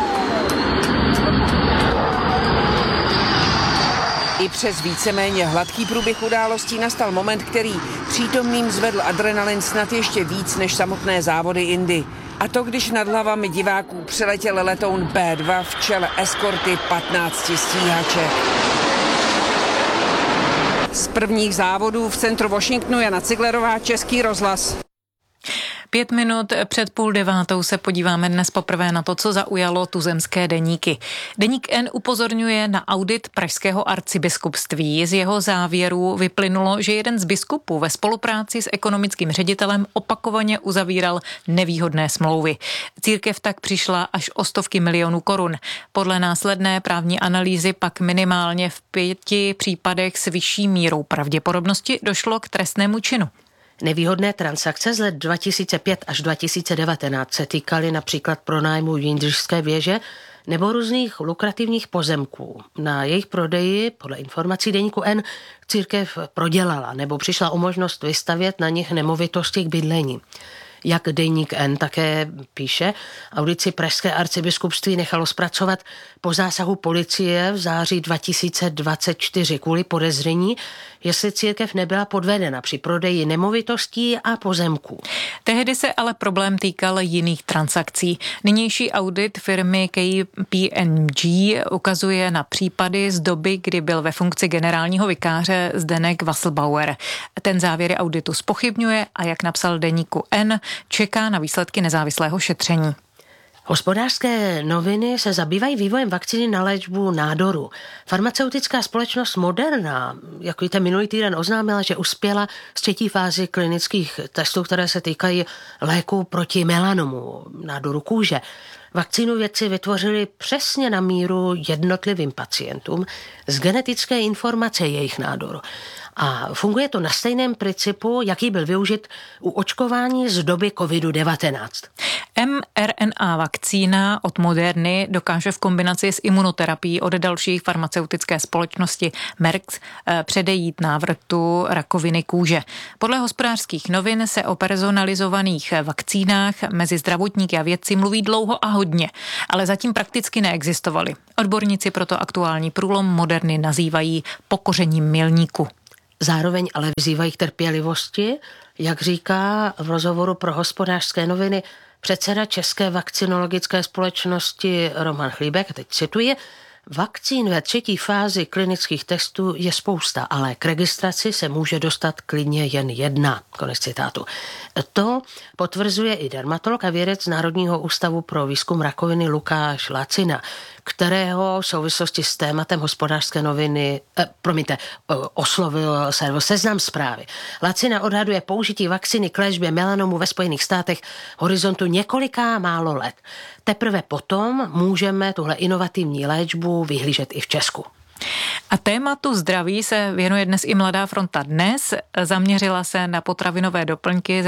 I přes víceméně hladký průběh událostí nastal moment, který přítomným zvedl adrenalin snad ještě víc než samotné závody Indy. A to, když nad hlavami diváků přeletěl letoun B-2 v čele eskorty 15 stíhaček. Z prvních závodů v centru Washingtonu Jana Ciglerová, Český rozhlas. 5 minut před 8:30 se podíváme dnes poprvé na to, co zaujalo tuzemské deníky. Deník N upozorňuje na audit pražského arcibiskupství. Z jeho závěrů vyplynulo, že jeden z biskupů ve spolupráci s ekonomickým ředitelem opakovaně uzavíral nevýhodné smlouvy. Církev tak přišla až o stovky milionů korun. Podle následné právní analýzy pak minimálně v 5 případech s vyšší mírou pravděpodobnosti došlo k trestnému činu. Nevýhodné transakce z let 2005 až 2019 se týkaly například pronájmu Jindřišské věže nebo různých lukrativních pozemků. Na jejich prodeji, podle informací deníku N, církev prodělala nebo přišla o možnost vystavět na nich nemovitosti k bydlení. Jak deník N také píše, audici pražské arcibiskupství nechalo zpracovat po zásahu policie v září 2024 kvůli podezření, jestli církev nebyla podvedena při prodeji nemovitostí a pozemků. Tehdy se ale problém týkal jiných transakcí. Nynější audit firmy KPMG ukazuje na případy z doby, kdy byl ve funkci generálního vikáře Zdeněk Wasselbauer. Ten závěry auditu zpochybňuje a jak napsal deníku N, čeká na výsledky nezávislého šetření. Hospodářské noviny se zabývají vývojem vakcíny na léčbu nádoru. Farmaceutická společnost Moderna, jak víte, minulý týden oznámila, že uspěla z 3. fázi klinických testů, které se týkají léku proti melanomu, nádoru kůže. Vakcínu vědci vytvořili přesně na míru jednotlivým pacientům z genetické informace jejich nádoru. A funguje to na stejném principu, jaký byl využit u očkování z doby COVID-19. mRNA vakcína od Moderny dokáže v kombinaci s imunoterapií od další farmaceutické společnosti Merck předejít návratu rakoviny kůže. Podle Hospodářských novin se o personalizovaných vakcínách mezi zdravotníky a vědci mluví dlouho a hodně, ale zatím prakticky neexistovaly. Odborníci proto aktuální průlom Moderny nazývají pokořením milníku. Zároveň ale vyzývají k trpělivosti, jak říká v rozhovoru pro Hospodářské noviny předseda České vakcinologické společnosti Roman Chlíbek, teď cituji, vakcín ve 3. fázi klinických testů je spousta, ale k registraci se může dostat klidně jen 1. Konec citátu. To potvrzuje i dermatolog a vědec z Národního ústavu pro výzkum rakoviny Lukáš Lacina, kterého v souvislosti s tématem Hospodářské noviny, oslovil server Seznam Zprávy. Lacina odhaduje použití vakcíny k léčbě melanomu ve Spojených státech horizontu několika málo let. Teprve potom můžeme tuhle inovativní léčbu vyhlížet i v Česku. A tématu zdraví se věnuje dnes i Mladá fronta Dnes. Zaměřila se na potravinové doplňky,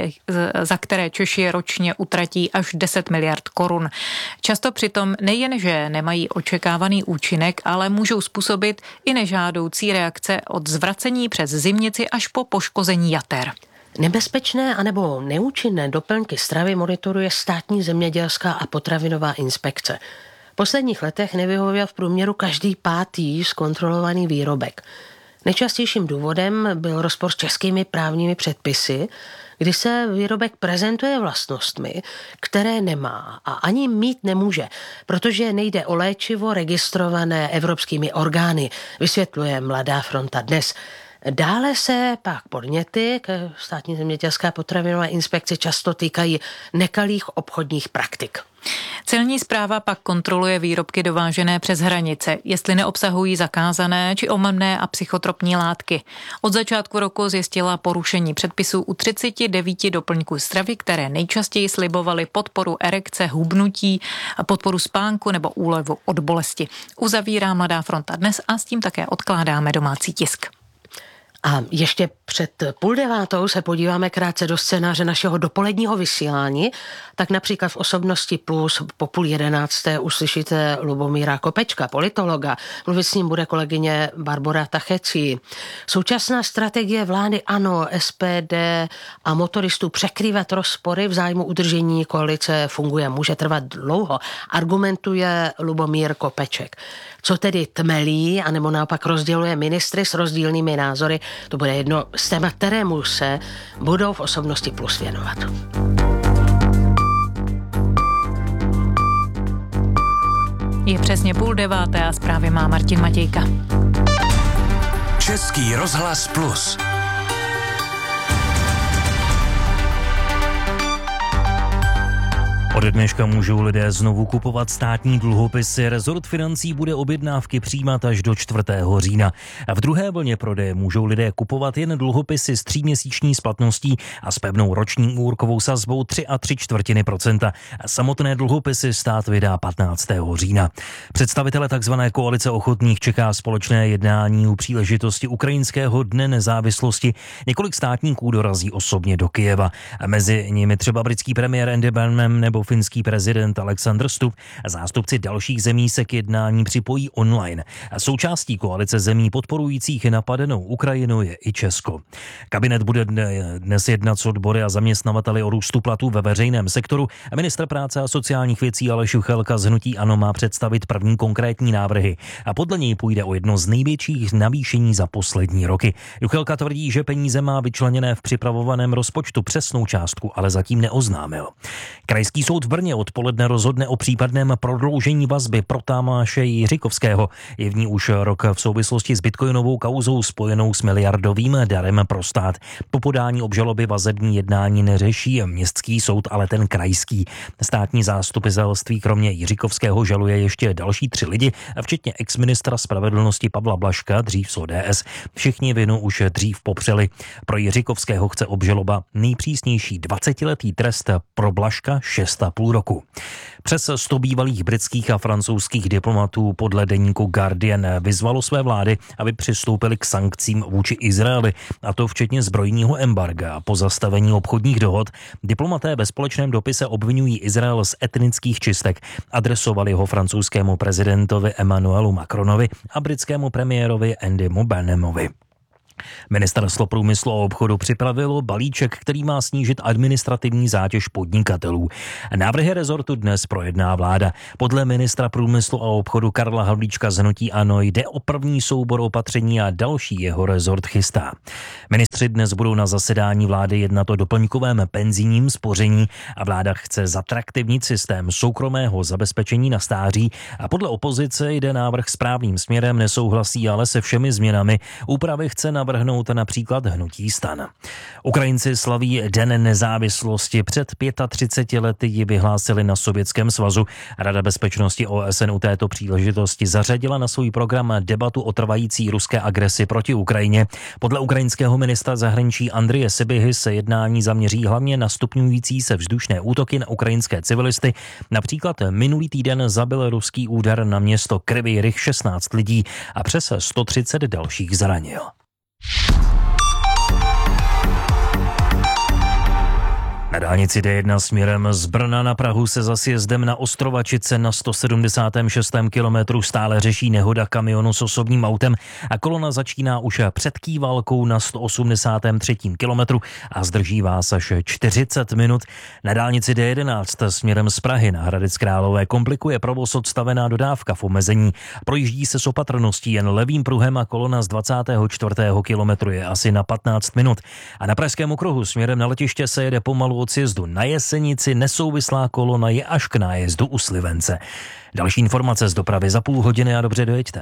za které Češi ročně utratí až 10 miliard korun. Často přitom nejenže nemají očekávaný účinek, ale můžou způsobit i nežádoucí reakce od zvracení přes zimnici až po poškození jater. Nebezpečné anebo neúčinné doplňky stravy monitoruje Státní zemědělská a potravinová inspekce. V posledních letech nevyhověl v průměru každý 5. zkontrolovaný výrobek. Nejčastějším důvodem byl rozpor s českými právními předpisy, kdy se výrobek prezentuje vlastnostmi, které nemá a ani mít nemůže, protože nejde o léčivo registrované evropskými orgány, vysvětluje Mladá fronta Dnes. Dále se pak podněty k Státní zemědělské a potravinové inspekci často týkají nekalých obchodních praktik. Celní správa pak kontroluje výrobky dovážené přes hranice, jestli neobsahují zakázané či omamné a psychotropní látky. Od začátku roku zjistila porušení předpisů u 39 doplňků stravy, které nejčastěji slibovaly podporu erekce, hubnutí, podporu spánku nebo úlevu od bolesti. Uzavírá Mladá fronta Dnes a s tím také odkládáme domácí tisk. A ještě před 8:30 se podíváme krátce do scénáře našeho dopoledního vysílání. Tak například v Osobnosti Plus po 10:30 uslyšíte Lubomíra Kopečka, politologa. Mluvit s ním bude kolegyně Barbora Tachecí. Současná strategie vlády ANO, SPD a motoristů překrývat rozpory v zájmu udržení koalice může trvat dlouho, argumentuje Lubomír Kopeček. Co tedy tmelí, anebo naopak rozděluje ministry s rozdílnými názory, to bude jedno z témat, kterému se budou v Osobnosti Plus věnovat. Je přesně 8:30 a zprávy má Martin Matějka. Český rozhlas Plus. Od dneška můžou lidé znovu kupovat státní dluhopisy. Rezort financí bude objednávky přijímat až do 4. října. A v druhé vlně prodeje můžou lidé kupovat jen dluhopisy s 3měsíční splatností a s pevnou roční úrokovou sazbou 3,75%. Samotné dluhopisy stát vydá 15. října. Představitele tzv. Koalice ochotných čeká společné jednání u příležitosti Ukrajinského dne nezávislosti. Několik státníků dorazí osobně do Kyjeva. A mezi nimi třeba britský premiér Andy Burnham nebo finský prezident Alexander Stubb. Zástupci dalších zemí se k jednání připojí online. Součástí koalice zemí podporujících napadenou Ukrajinu je i Česko. Kabinet bude dnes jednat s odbory a zaměstnavateli o růstu platů ve veřejném sektoru. Ministr práce a sociálních věcí Aleš Juchelka z hnutí ANO má představit první konkrétní návrhy. A podle něj půjde o jedno z největších navýšení za poslední roky. Juchelka tvrdí, že peníze má vyčleněné v připravovaném rozpočtu, přesnou částku ale zatím neoznámil. Krajský soud v Brně odpoledne rozhodne o případném prodloužení vazby pro Tamáše Jiříkovského. Je v ní už rok v souvislosti s bitcoinovou kauzou spojenou s miliardovým darem pro stát. Po podání obžaloby vazební jednání neřeší městský soud, ale ten krajský. Státní zastupitelství kromě Jiříkovského žaluje ještě další 3 lidi, včetně exministra spravedlnosti Pavla Blažka, dřív z ODS. Všichni vinu už dřív popřeli. Pro Jiříkovského chce obžaloba nejpřísnější 20letý trest, pro Blažka 6 6,5 roku. Přes 100 bývalých britských a francouzských diplomatů podle deníku Guardian vyzvalo své vlády, aby přistoupili k sankcím vůči Izraeli, a to včetně zbrojního embarga a pozastavení obchodních dohod. Diplomaté ve společném dopise obvinují Izrael z etnických čistek. Adresovali ho francouzskému prezidentovi Emmanuelu Macronovi a britskému premiérovi Andymu Burnhamovi. Ministerstvo průmyslu a obchodu připravilo balíček, který má snížit administrativní zátěž podnikatelů. Návrhy rezortu dnes projedná vláda. Podle ministra průmyslu a obchodu Karla Havlíčka z hnutí ANO jde o první soubor opatření a další jeho rezort chystá. Ministři dnes budou na zasedání vlády jednat o doplňkovém penzijním spoření a vláda chce zatraktivnit systém soukromého zabezpečení na stáří a podle opozice jde návrh správným směrem, nesouhlasí ale se všemi změnami. Úpravy chce navrhnout například hnutí STAN. Ukrajinci slaví Den nezávislosti. Před 35 lety ji vyhlásili na Sovětském svazu. Rada bezpečnosti OSN u této příležitosti zařadila na svůj program debatu o trvající ruské agresi proti Ukrajině. Podle ukrajinského ministra zahraničí Andreje Sybihy se jednání zaměří hlavně na stupňující se vzdušné útoky na ukrajinské civilisty. Například minulý týden zabil ruský úder na město Kryvý Rih 16 lidí a přes 130 dalších zranil. Na dálnici D1 směrem z Brna na Prahu se za sjezdem na Ostrovačice na 176. kilometru stále řeší nehoda kamionu s osobním autem a kolona začíná už před Kývalkou na 183. kilometru a zdrží vás až 40 minut. Na dálnici D11 směrem z Prahy na Hradec Králové komplikuje provoz odstavená dodávka v omezení. Projíždí se s opatrností jen levým pruhem a kolona z 24. kilometru je asi na 15 minut. A na Pražském okruhu směrem na letiště se jede pomalu od sjezdu na Jesenici, nesouvislá kolona je až k nájezdu u Slivence. Další informace z dopravy za půl hodiny a dobře dojeďte.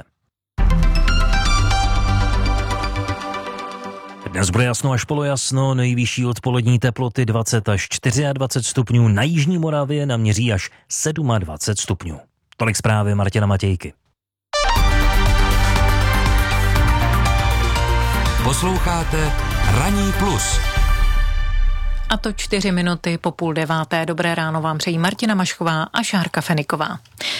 Dnes bude jasno až polojasno, nejvyšší odpolední teploty 20 až 24 stupňů, na jižní Moravě naměří až 27 stupňů. Tolik zprávy Martina Matějky. Posloucháte Ranní plus. A to 4 minuty po 8:30. Dobré ráno vám přejí Martina Mašková a Šárka Feniková.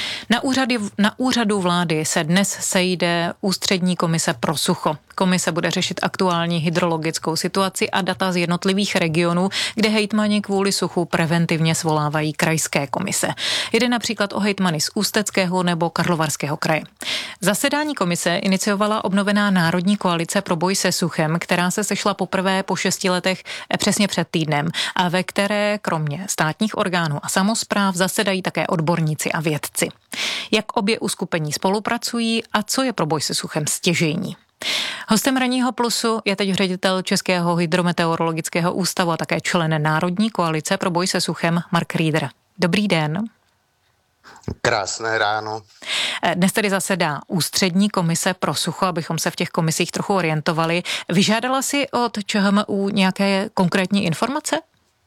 Na úřadu vlády se dnes sejde ústřední komise pro sucho. Komise bude řešit aktuální hydrologickou situaci a data z jednotlivých regionů, kde hejtmani kvůli suchu preventivně svolávají krajské komise. Jde například o hejtmany z Ústeckého nebo Karlovarského kraje. Zasedání komise iniciovala obnovená Národní koalice pro boj se suchem, která se sešla poprvé po 6 letech přesně před týdnem a ve které kromě státních orgánů a samospráv zasedají také odborníci a vědci. Jak obě uskupení spolupracují a co je pro boj se suchem stěžejní. Hostem Ranního plusu je teď ředitel Českého hydrometeorologického ústavu a také člen Národní koalice pro boj se suchem Mark Rieder. Dobrý den. Krásné ráno. Dnes tedy zasedá ústřední komise pro sucho, abychom se v těch komisích trochu orientovali. Vyžádala si od ČHMÚ nějaké konkrétní informace?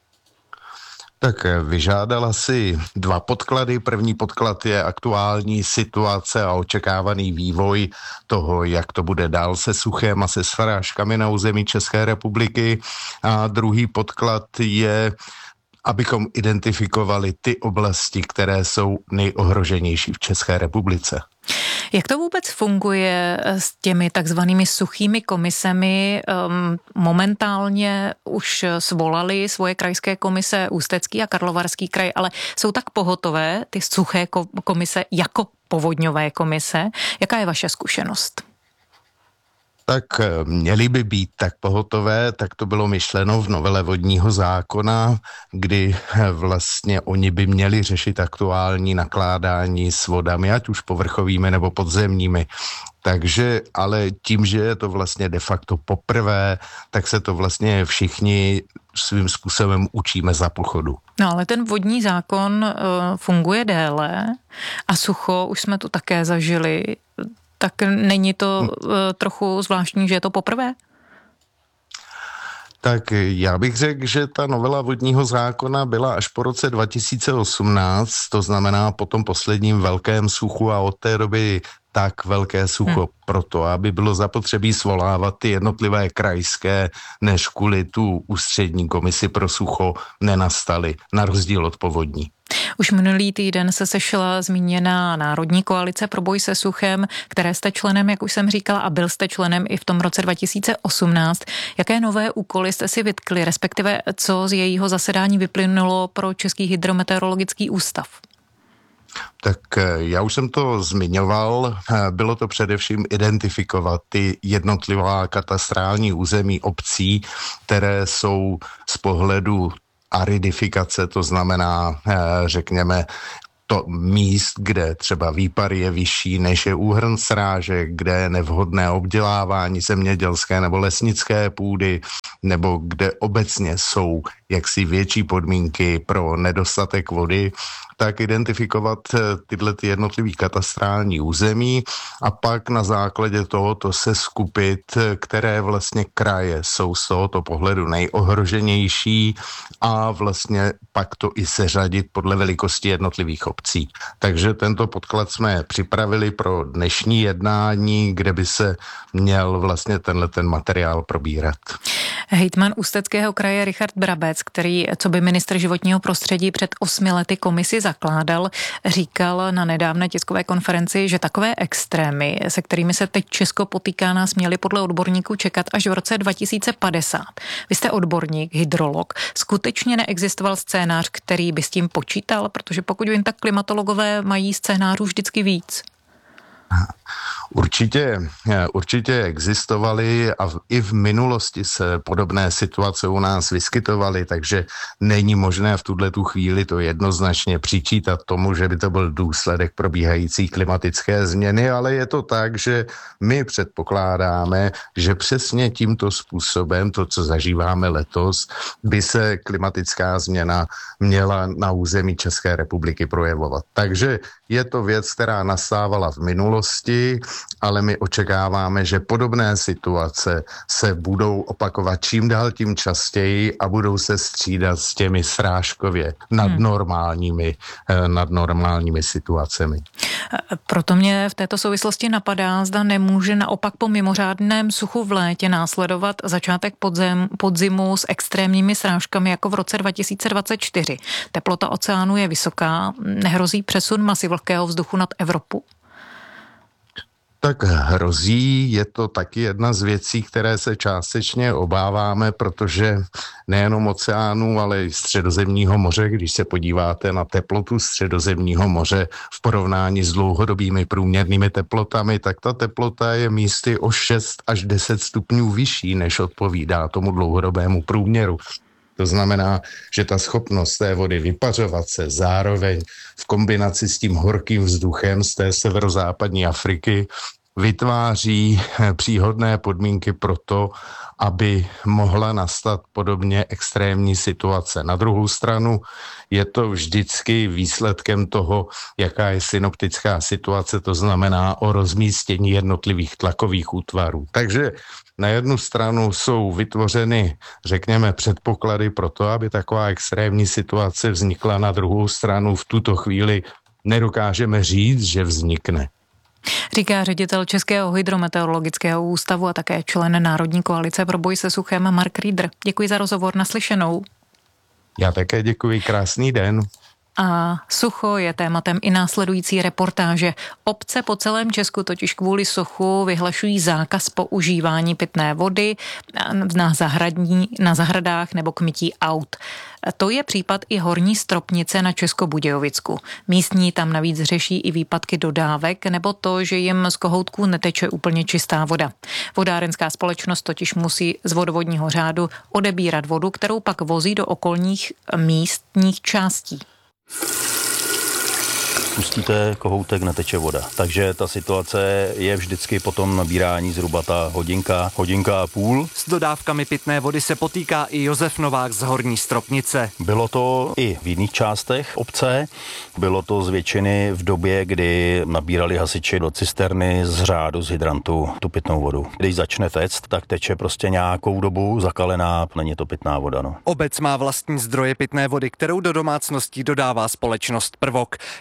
Tak vyžádala si 2 podklady. První podklad je aktuální situace a očekávaný vývoj toho, jak to bude dál se suchem a se srážkami na území České republiky. A druhý podklad je, abychom identifikovali ty oblasti, které jsou nejohroženější v České republice. Jak to vůbec funguje s těmi takzvanými suchými komisemi? Momentálně už svolali svoje krajské komise Ústecký a Karlovarský kraj, ale jsou tak pohotové ty suché komise jako povodňové komise. Jaká je vaše zkušenost? Tak měly by být tak pohotové, tak to bylo myšleno v novele vodního zákona, kdy vlastně oni by měli řešit aktuální nakládání s vodami, ať už povrchovými nebo podzemními. Takže, ale tím, že je to vlastně de facto poprvé, tak se to vlastně všichni svým způsobem učíme za pochodu. No ale ten vodní zákon funguje déle a sucho už jsme tu také zažili. Tak není to trochu zvláštní, že je to poprvé? Tak já bych řekl, že ta novela vodního zákona byla až po roce 2018, to znamená po tom posledním velkém suchu a od té doby tak velké sucho proto, aby bylo zapotřebí svolávat ty jednotlivé krajské, než kvůli tu ústřední komisi pro sucho nenastaly, na rozdíl od povodní. Už minulý týden se sešla zmíněná Národní koalice pro boj se suchem, které jste členem, jak už jsem říkala, a byl jste členem i v tom roce 2018. Jaké nové úkoly jste si vytkli, respektive co z jejího zasedání vyplynulo pro Český hydrometeorologický ústav? Tak já už jsem to zmiňoval, bylo to především identifikovat ty jednotlivá katastrální území obcí, které jsou z pohledu aridifikace, to znamená, řekněme, to míst, kde třeba výpar je vyšší, než je úhrn srážek, kde je nevhodné obdělávání zemědělské nebo lesnické půdy, nebo kde obecně jsou jaksi větší podmínky pro nedostatek vody, tak identifikovat tyhle ty jednotlivý katastrální území a pak na základě tohoto se skupit, které vlastně kraje jsou z tohoto pohledu nejohroženější a vlastně pak to i seřadit podle velikosti jednotlivých obcí. Takže tento podklad jsme připravili pro dnešní jednání, kde by se měl vlastně ten materiál probírat. Hejtman Ústeckého kraje Richard Brabec, který co by ministr životního prostředí před 8 lety komisi zakládal, říkal na nedávné tiskové konferenci, že takové extrémy, se kterými se teď Česko potýká, nás měli podle odborníků čekat až v roce 2050. Vy jste odborník, hydrolog. Skutečně neexistoval scénář, který by s tím počítal? Protože pokud vím, tak klimatologové mají scénářů vždycky víc. Určitě existovaly a i v minulosti se podobné situace u nás vyskytovaly, takže není možné v tuhletu chvíli to jednoznačně přičítat tomu, že by to byl důsledek probíhající klimatické změny, ale je to tak, že my předpokládáme, že přesně tímto způsobem, to, co zažíváme letos, by se klimatická změna měla na území České republiky projevovat. Takže je to věc, která nastávala v minulosti, ale my očekáváme, že podobné situace se budou opakovat čím dál tím častěji a budou se střídat s těmi srážkově nadnormálními situacemi. Proto mě v této souvislosti napadá, zda nemůže naopak po mimořádném suchu v létě následovat začátek podzimu s extrémními srážkami jako v roce 2024. Teplota oceánu je vysoká, nehrozí přesun masy vlhkého vzduchu nad Evropu? Tak hrozí, je to taky jedna z věcí, které se částečně obáváme, protože nejenom oceánu, ale i Středozemního moře, když se podíváte na teplotu Středozemního moře v porovnání s dlouhodobými průměrnými teplotami, tak ta teplota je místy o 6 až 10 stupňů vyšší, než odpovídá tomu dlouhodobému průměru. To znamená, že ta schopnost té vody vypařovat se zároveň v kombinaci s tím horkým vzduchem z té severozápadní Afriky vytváří příhodné podmínky pro to, aby mohla nastat podobně extrémní situace. Na druhou stranu je to vždycky výsledkem toho, jaká je synoptická situace, to znamená o rozmístění jednotlivých tlakových útvarů. Takže na jednu stranu jsou vytvořeny, řekněme, předpoklady pro to, aby taková extrémní situace vznikla, na druhou stranu v tuto chvíli nedokážeme říct, že vznikne. Říká ředitel Českého hydrometeorologického ústavu a také člen Národní koalice pro boj se suchem Mark Rieder. Děkuji za rozhovor, naslyšenou. Já také děkuji, krásný den. A sucho je tématem i následující reportáže. Obce po celém Česku totiž kvůli suchu vyhlašují zákaz používání pitné vody na zahradách nebo k mytí aut. To je případ i Horní Stropnice na Českobudějovicku. Místní tam navíc řeší i výpadky dodávek nebo to, že jim z kohoutků neteče úplně čistá voda. Vodárenská společnost totiž musí z vodovodního řádu odebírat vodu, kterou pak vozí do okolních místních částí. Pustíte kohoutek, neteče voda. Takže ta situace je vždycky po tom nabírání zhruba ta hodinka a půl. S dodávkami pitné vody se potýká i Josef Novák z Horní Stropnice. Bylo to i v jiných částech obce. Bylo to z většiny v době, kdy nabírali hasiči do cisterny z řádu, z hydrantu tu pitnou vodu. Když začne téct, tak teče prostě nějakou dobu zakalená, není to pitná voda. No. Obec má vlastní zdroje pitné vody, kterou do domácností dodává společnost Prvok. Jak připomíná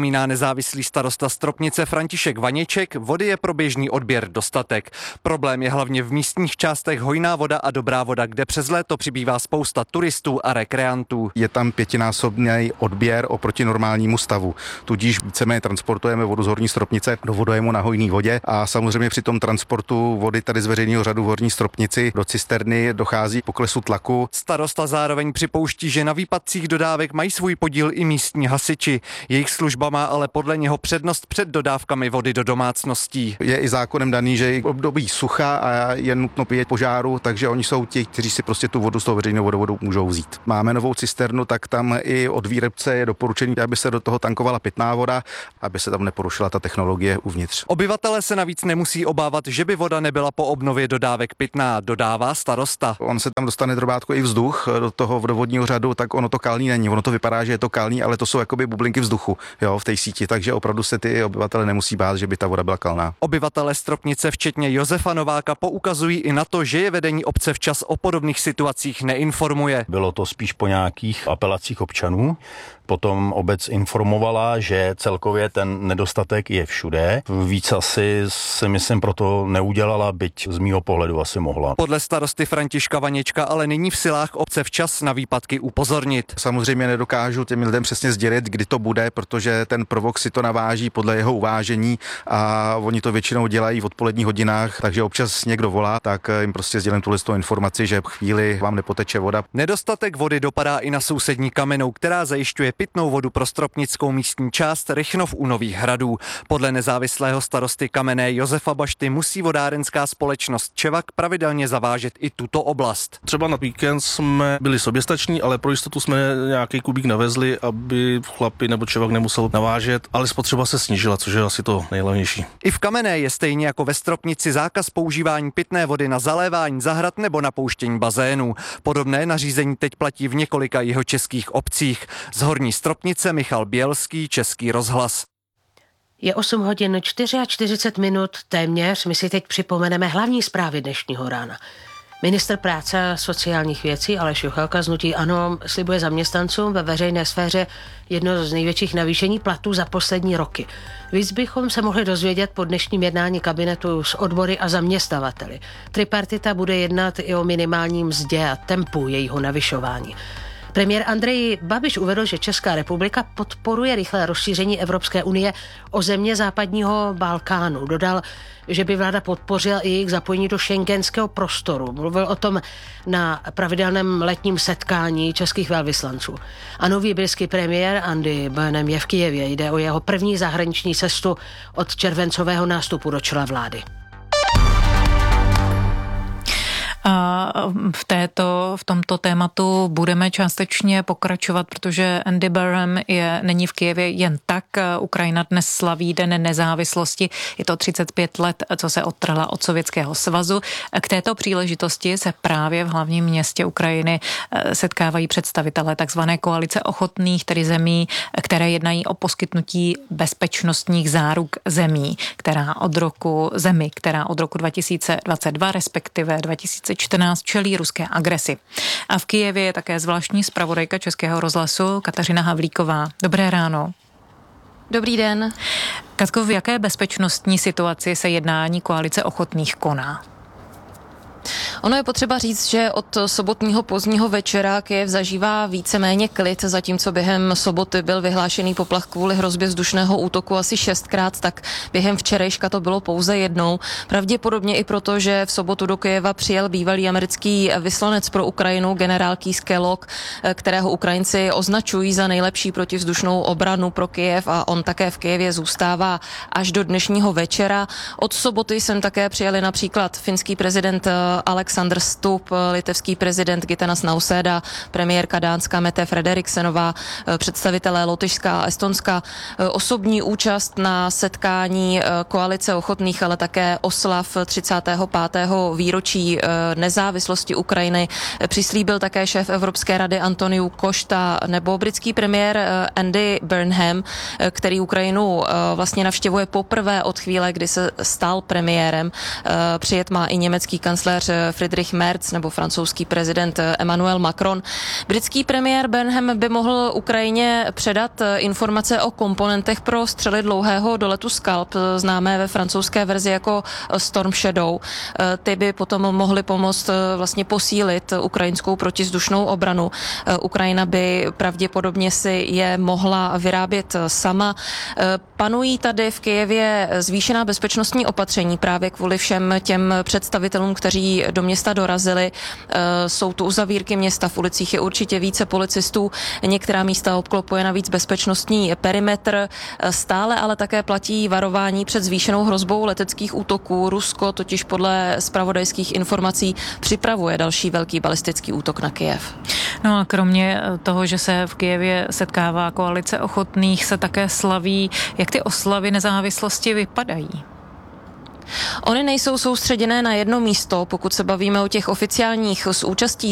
Připomíná nezávislý starosta Stropnice František Vaněček, vody je pro běžný odběr dostatek. Problém je hlavně v místních částech hojná voda a dobrá voda, kde přes léto přibývá spousta turistů a rekreantů. Je tam 5násobný odběr oproti normálnímu stavu. Tudíž víceméně transportujeme vodu z Horní Stropnice do vodojemu na hojné vodě a samozřejmě při tom transportu vody tady z veřejného řadu v Horní Stropnici do cisterny dochází k poklesu tlaku. Starosta zároveň připouští, že na výpadcích dodávek mají svůj podíl i místní hasiči. Jejich služba má ale podle něho přednost před dodávkami vody do domácností. Je i zákonem daný, že je období sucha a je nutno pět požáru, takže oni jsou ti, kteří si prostě tu vodu z toho veřejného vodovodu můžou vzít. Máme novou cisternu, tak tam i od výrobce je doporučení, aby se do toho tankovala pitná voda, aby se tam neporušila ta technologie uvnitř. Obyvatelé se navíc nemusí obávat, že by voda nebyla po obnově dodávek pitná, dodává starosta. On se tam dostane drobátko i vzduch do toho vodovodního řadu, tak ono to kalný není. Ono to vypadá, že je to kalný, ale to jsou jakoby bublinky vzduchu, jo, v té síti, takže opravdu se ty obyvatelé nemusí bát, že by ta voda byla kalná. Obyvatelé Stropnice včetně Josefa Nováka poukazují i na to, že je vedení obce včas o podobných situacích neinformuje. Bylo to spíš po nějakých apelacích občanů. Potom obec informovala, že celkově ten nedostatek je všude. Víc asi si myslím proto neudělala, byť z mýho pohledu asi mohla. Podle starosty Františka Vaněčka ale není v silách obce včas na výpadky upozornit. Samozřejmě nedokážu těm lidem přesně sdělit, kdy to bude, protože ten Provox si to naváží podle jeho uvážení a oni to většinou dělají v odpoledních hodinách, takže občas někdo volá, tak jim prostě sdělím tuhle informaci, že v chvíli vám nepoteče voda. Nedostatek vody dopadá i na sousední Kamennou, která zajišťuje pitnou vodu pro stropnickou místní část Rychnov u Nových Hradů. Podle nezávislého starosty Kamenné Josefa Bašty musí vodárenská společnost Čevak pravidelně zavážet i tuto oblast. Třeba na víkend jsme byli soběstační, ale pro jistotu jsme nějaký kubík navezli, aby chlapi nebo Čevak nemusel navážet, ale spotřeba se snížila, což je asi to nejhlavnější. I v Kamenné je stejně jako ve Stropnici zákaz používání pitné vody na zalévání zahrad nebo napouštění bazénů. Podobné nařízení teď platí v několika jihočeských obcích. Z Horní Stropnice Michal Bělský, Český rozhlas. Je 8 hodin 44 minut téměř. My si teď připomeneme hlavní zprávy dnešního rána. Ministr práce a sociálních věcí Aleš Juchelka z hnutí ANO slibuje zaměstnancům ve veřejné sféře jedno z největších navýšení platů za poslední roky. Víc bychom se mohli dozvědět po dnešním jednání kabinetu s odbory a zaměstnavateli. Tripartita bude jednat i o minimálním mzdě a tempu jejího navyšování. Premiér Andrej Babiš uvedl, že Česká republika podporuje rychlé rozšíření Evropské unie o země západního Balkánu. Dodal, že by vláda podpořila i jejich zapojení do schengenského prostoru. Mluvil o tom na pravidelném letním setkání českých velvyslanců. A nový britský premiér Andy Burnham je v Kyjevě. Jde o jeho první zahraniční cestu od červencového nástupu do čela vlády. A v tomto tématu budeme částečně pokračovat, protože Andy Burnham není v Kyjevě jen tak. Ukrajina dnes slaví Den nezávislosti. Je to 35 let, co se odtrhla od Sovětského svazu. K této příležitosti se právě v hlavním městě Ukrajiny setkávají představitelé takzvané koalice ochotných, tedy zemí, které jednají o poskytnutí bezpečnostních záruk která od roku 2022, respektive 2014 čelí ruské agresi. A v Kyjevě je také zvláštní zpravodajka Českého rozhlasu Kateřina Havlíková. Dobré ráno. Dobrý den. Katko, v jaké bezpečnostní situaci se jednání koalice ochotných koná? Ono je potřeba říct, že od sobotního pozdního večera Kyjev zažívá víceméně klid, zatímco během soboty byl vyhlášený poplach kvůli hrozbě vzdušného útoku asi 6krát, tak během včerejška to bylo pouze jednou. Pravděpodobně i proto, že v sobotu do Kyjeva přijel bývalý americký vyslanec pro Ukrajinu generál Keith Kellogg, kterého Ukrajinci označují za nejlepší protivzdušnou obranu pro Kyjev a on také v Kyjevě zůstává až do dnešního večera. Od soboty sem také přijeli například finský prezident Alexander Stubb, litevský prezident Gitanas Nausėda, premiérka Dánska Mette Frederiksenová, představitelé Lotyšska a Estonska. Osobní účast na setkání koalice ochotných, ale také oslav 35. výročí nezávislosti Ukrajiny přislíbil také šéf Evropské rady Antoniu Košta nebo britský premiér Andy Burnham, který Ukrajinu vlastně navštěvuje poprvé od chvíle, kdy se stal premiérem. Přijet má i německý kancléř kancléř Friedrich Merz nebo francouzský prezident Emmanuel Macron. Britský premiér Burnham by mohl Ukrajině předat informace o komponentech pro střely dlouhého doletu Scalp, známé ve francouzské verzi jako Storm Shadow. Ty by potom mohly pomoct vlastně posílit ukrajinskou protizdušnou obranu. Ukrajina by pravděpodobně si je mohla vyrábět sama. Panují tady v Kyjevě zvýšená bezpečnostní opatření právě kvůli všem těm představitelům, kteří do města dorazili. Jsou tu uzavírky města, v ulicích je určitě více policistů, některá místa obklopuje navíc bezpečnostní perimetr. Stále ale také platí varování před zvýšenou hrozbou leteckých útoků. Rusko totiž podle zpravodajských informací připravuje další velký balistický útok na Kyjev. No a kromě toho, že se v Kyjevě setkává koalice ochotných, se také slaví. Jak ty oslavy nezávislosti vypadají? Ony nejsou soustředěné na jedno místo, pokud se bavíme o těch oficiálních s účastí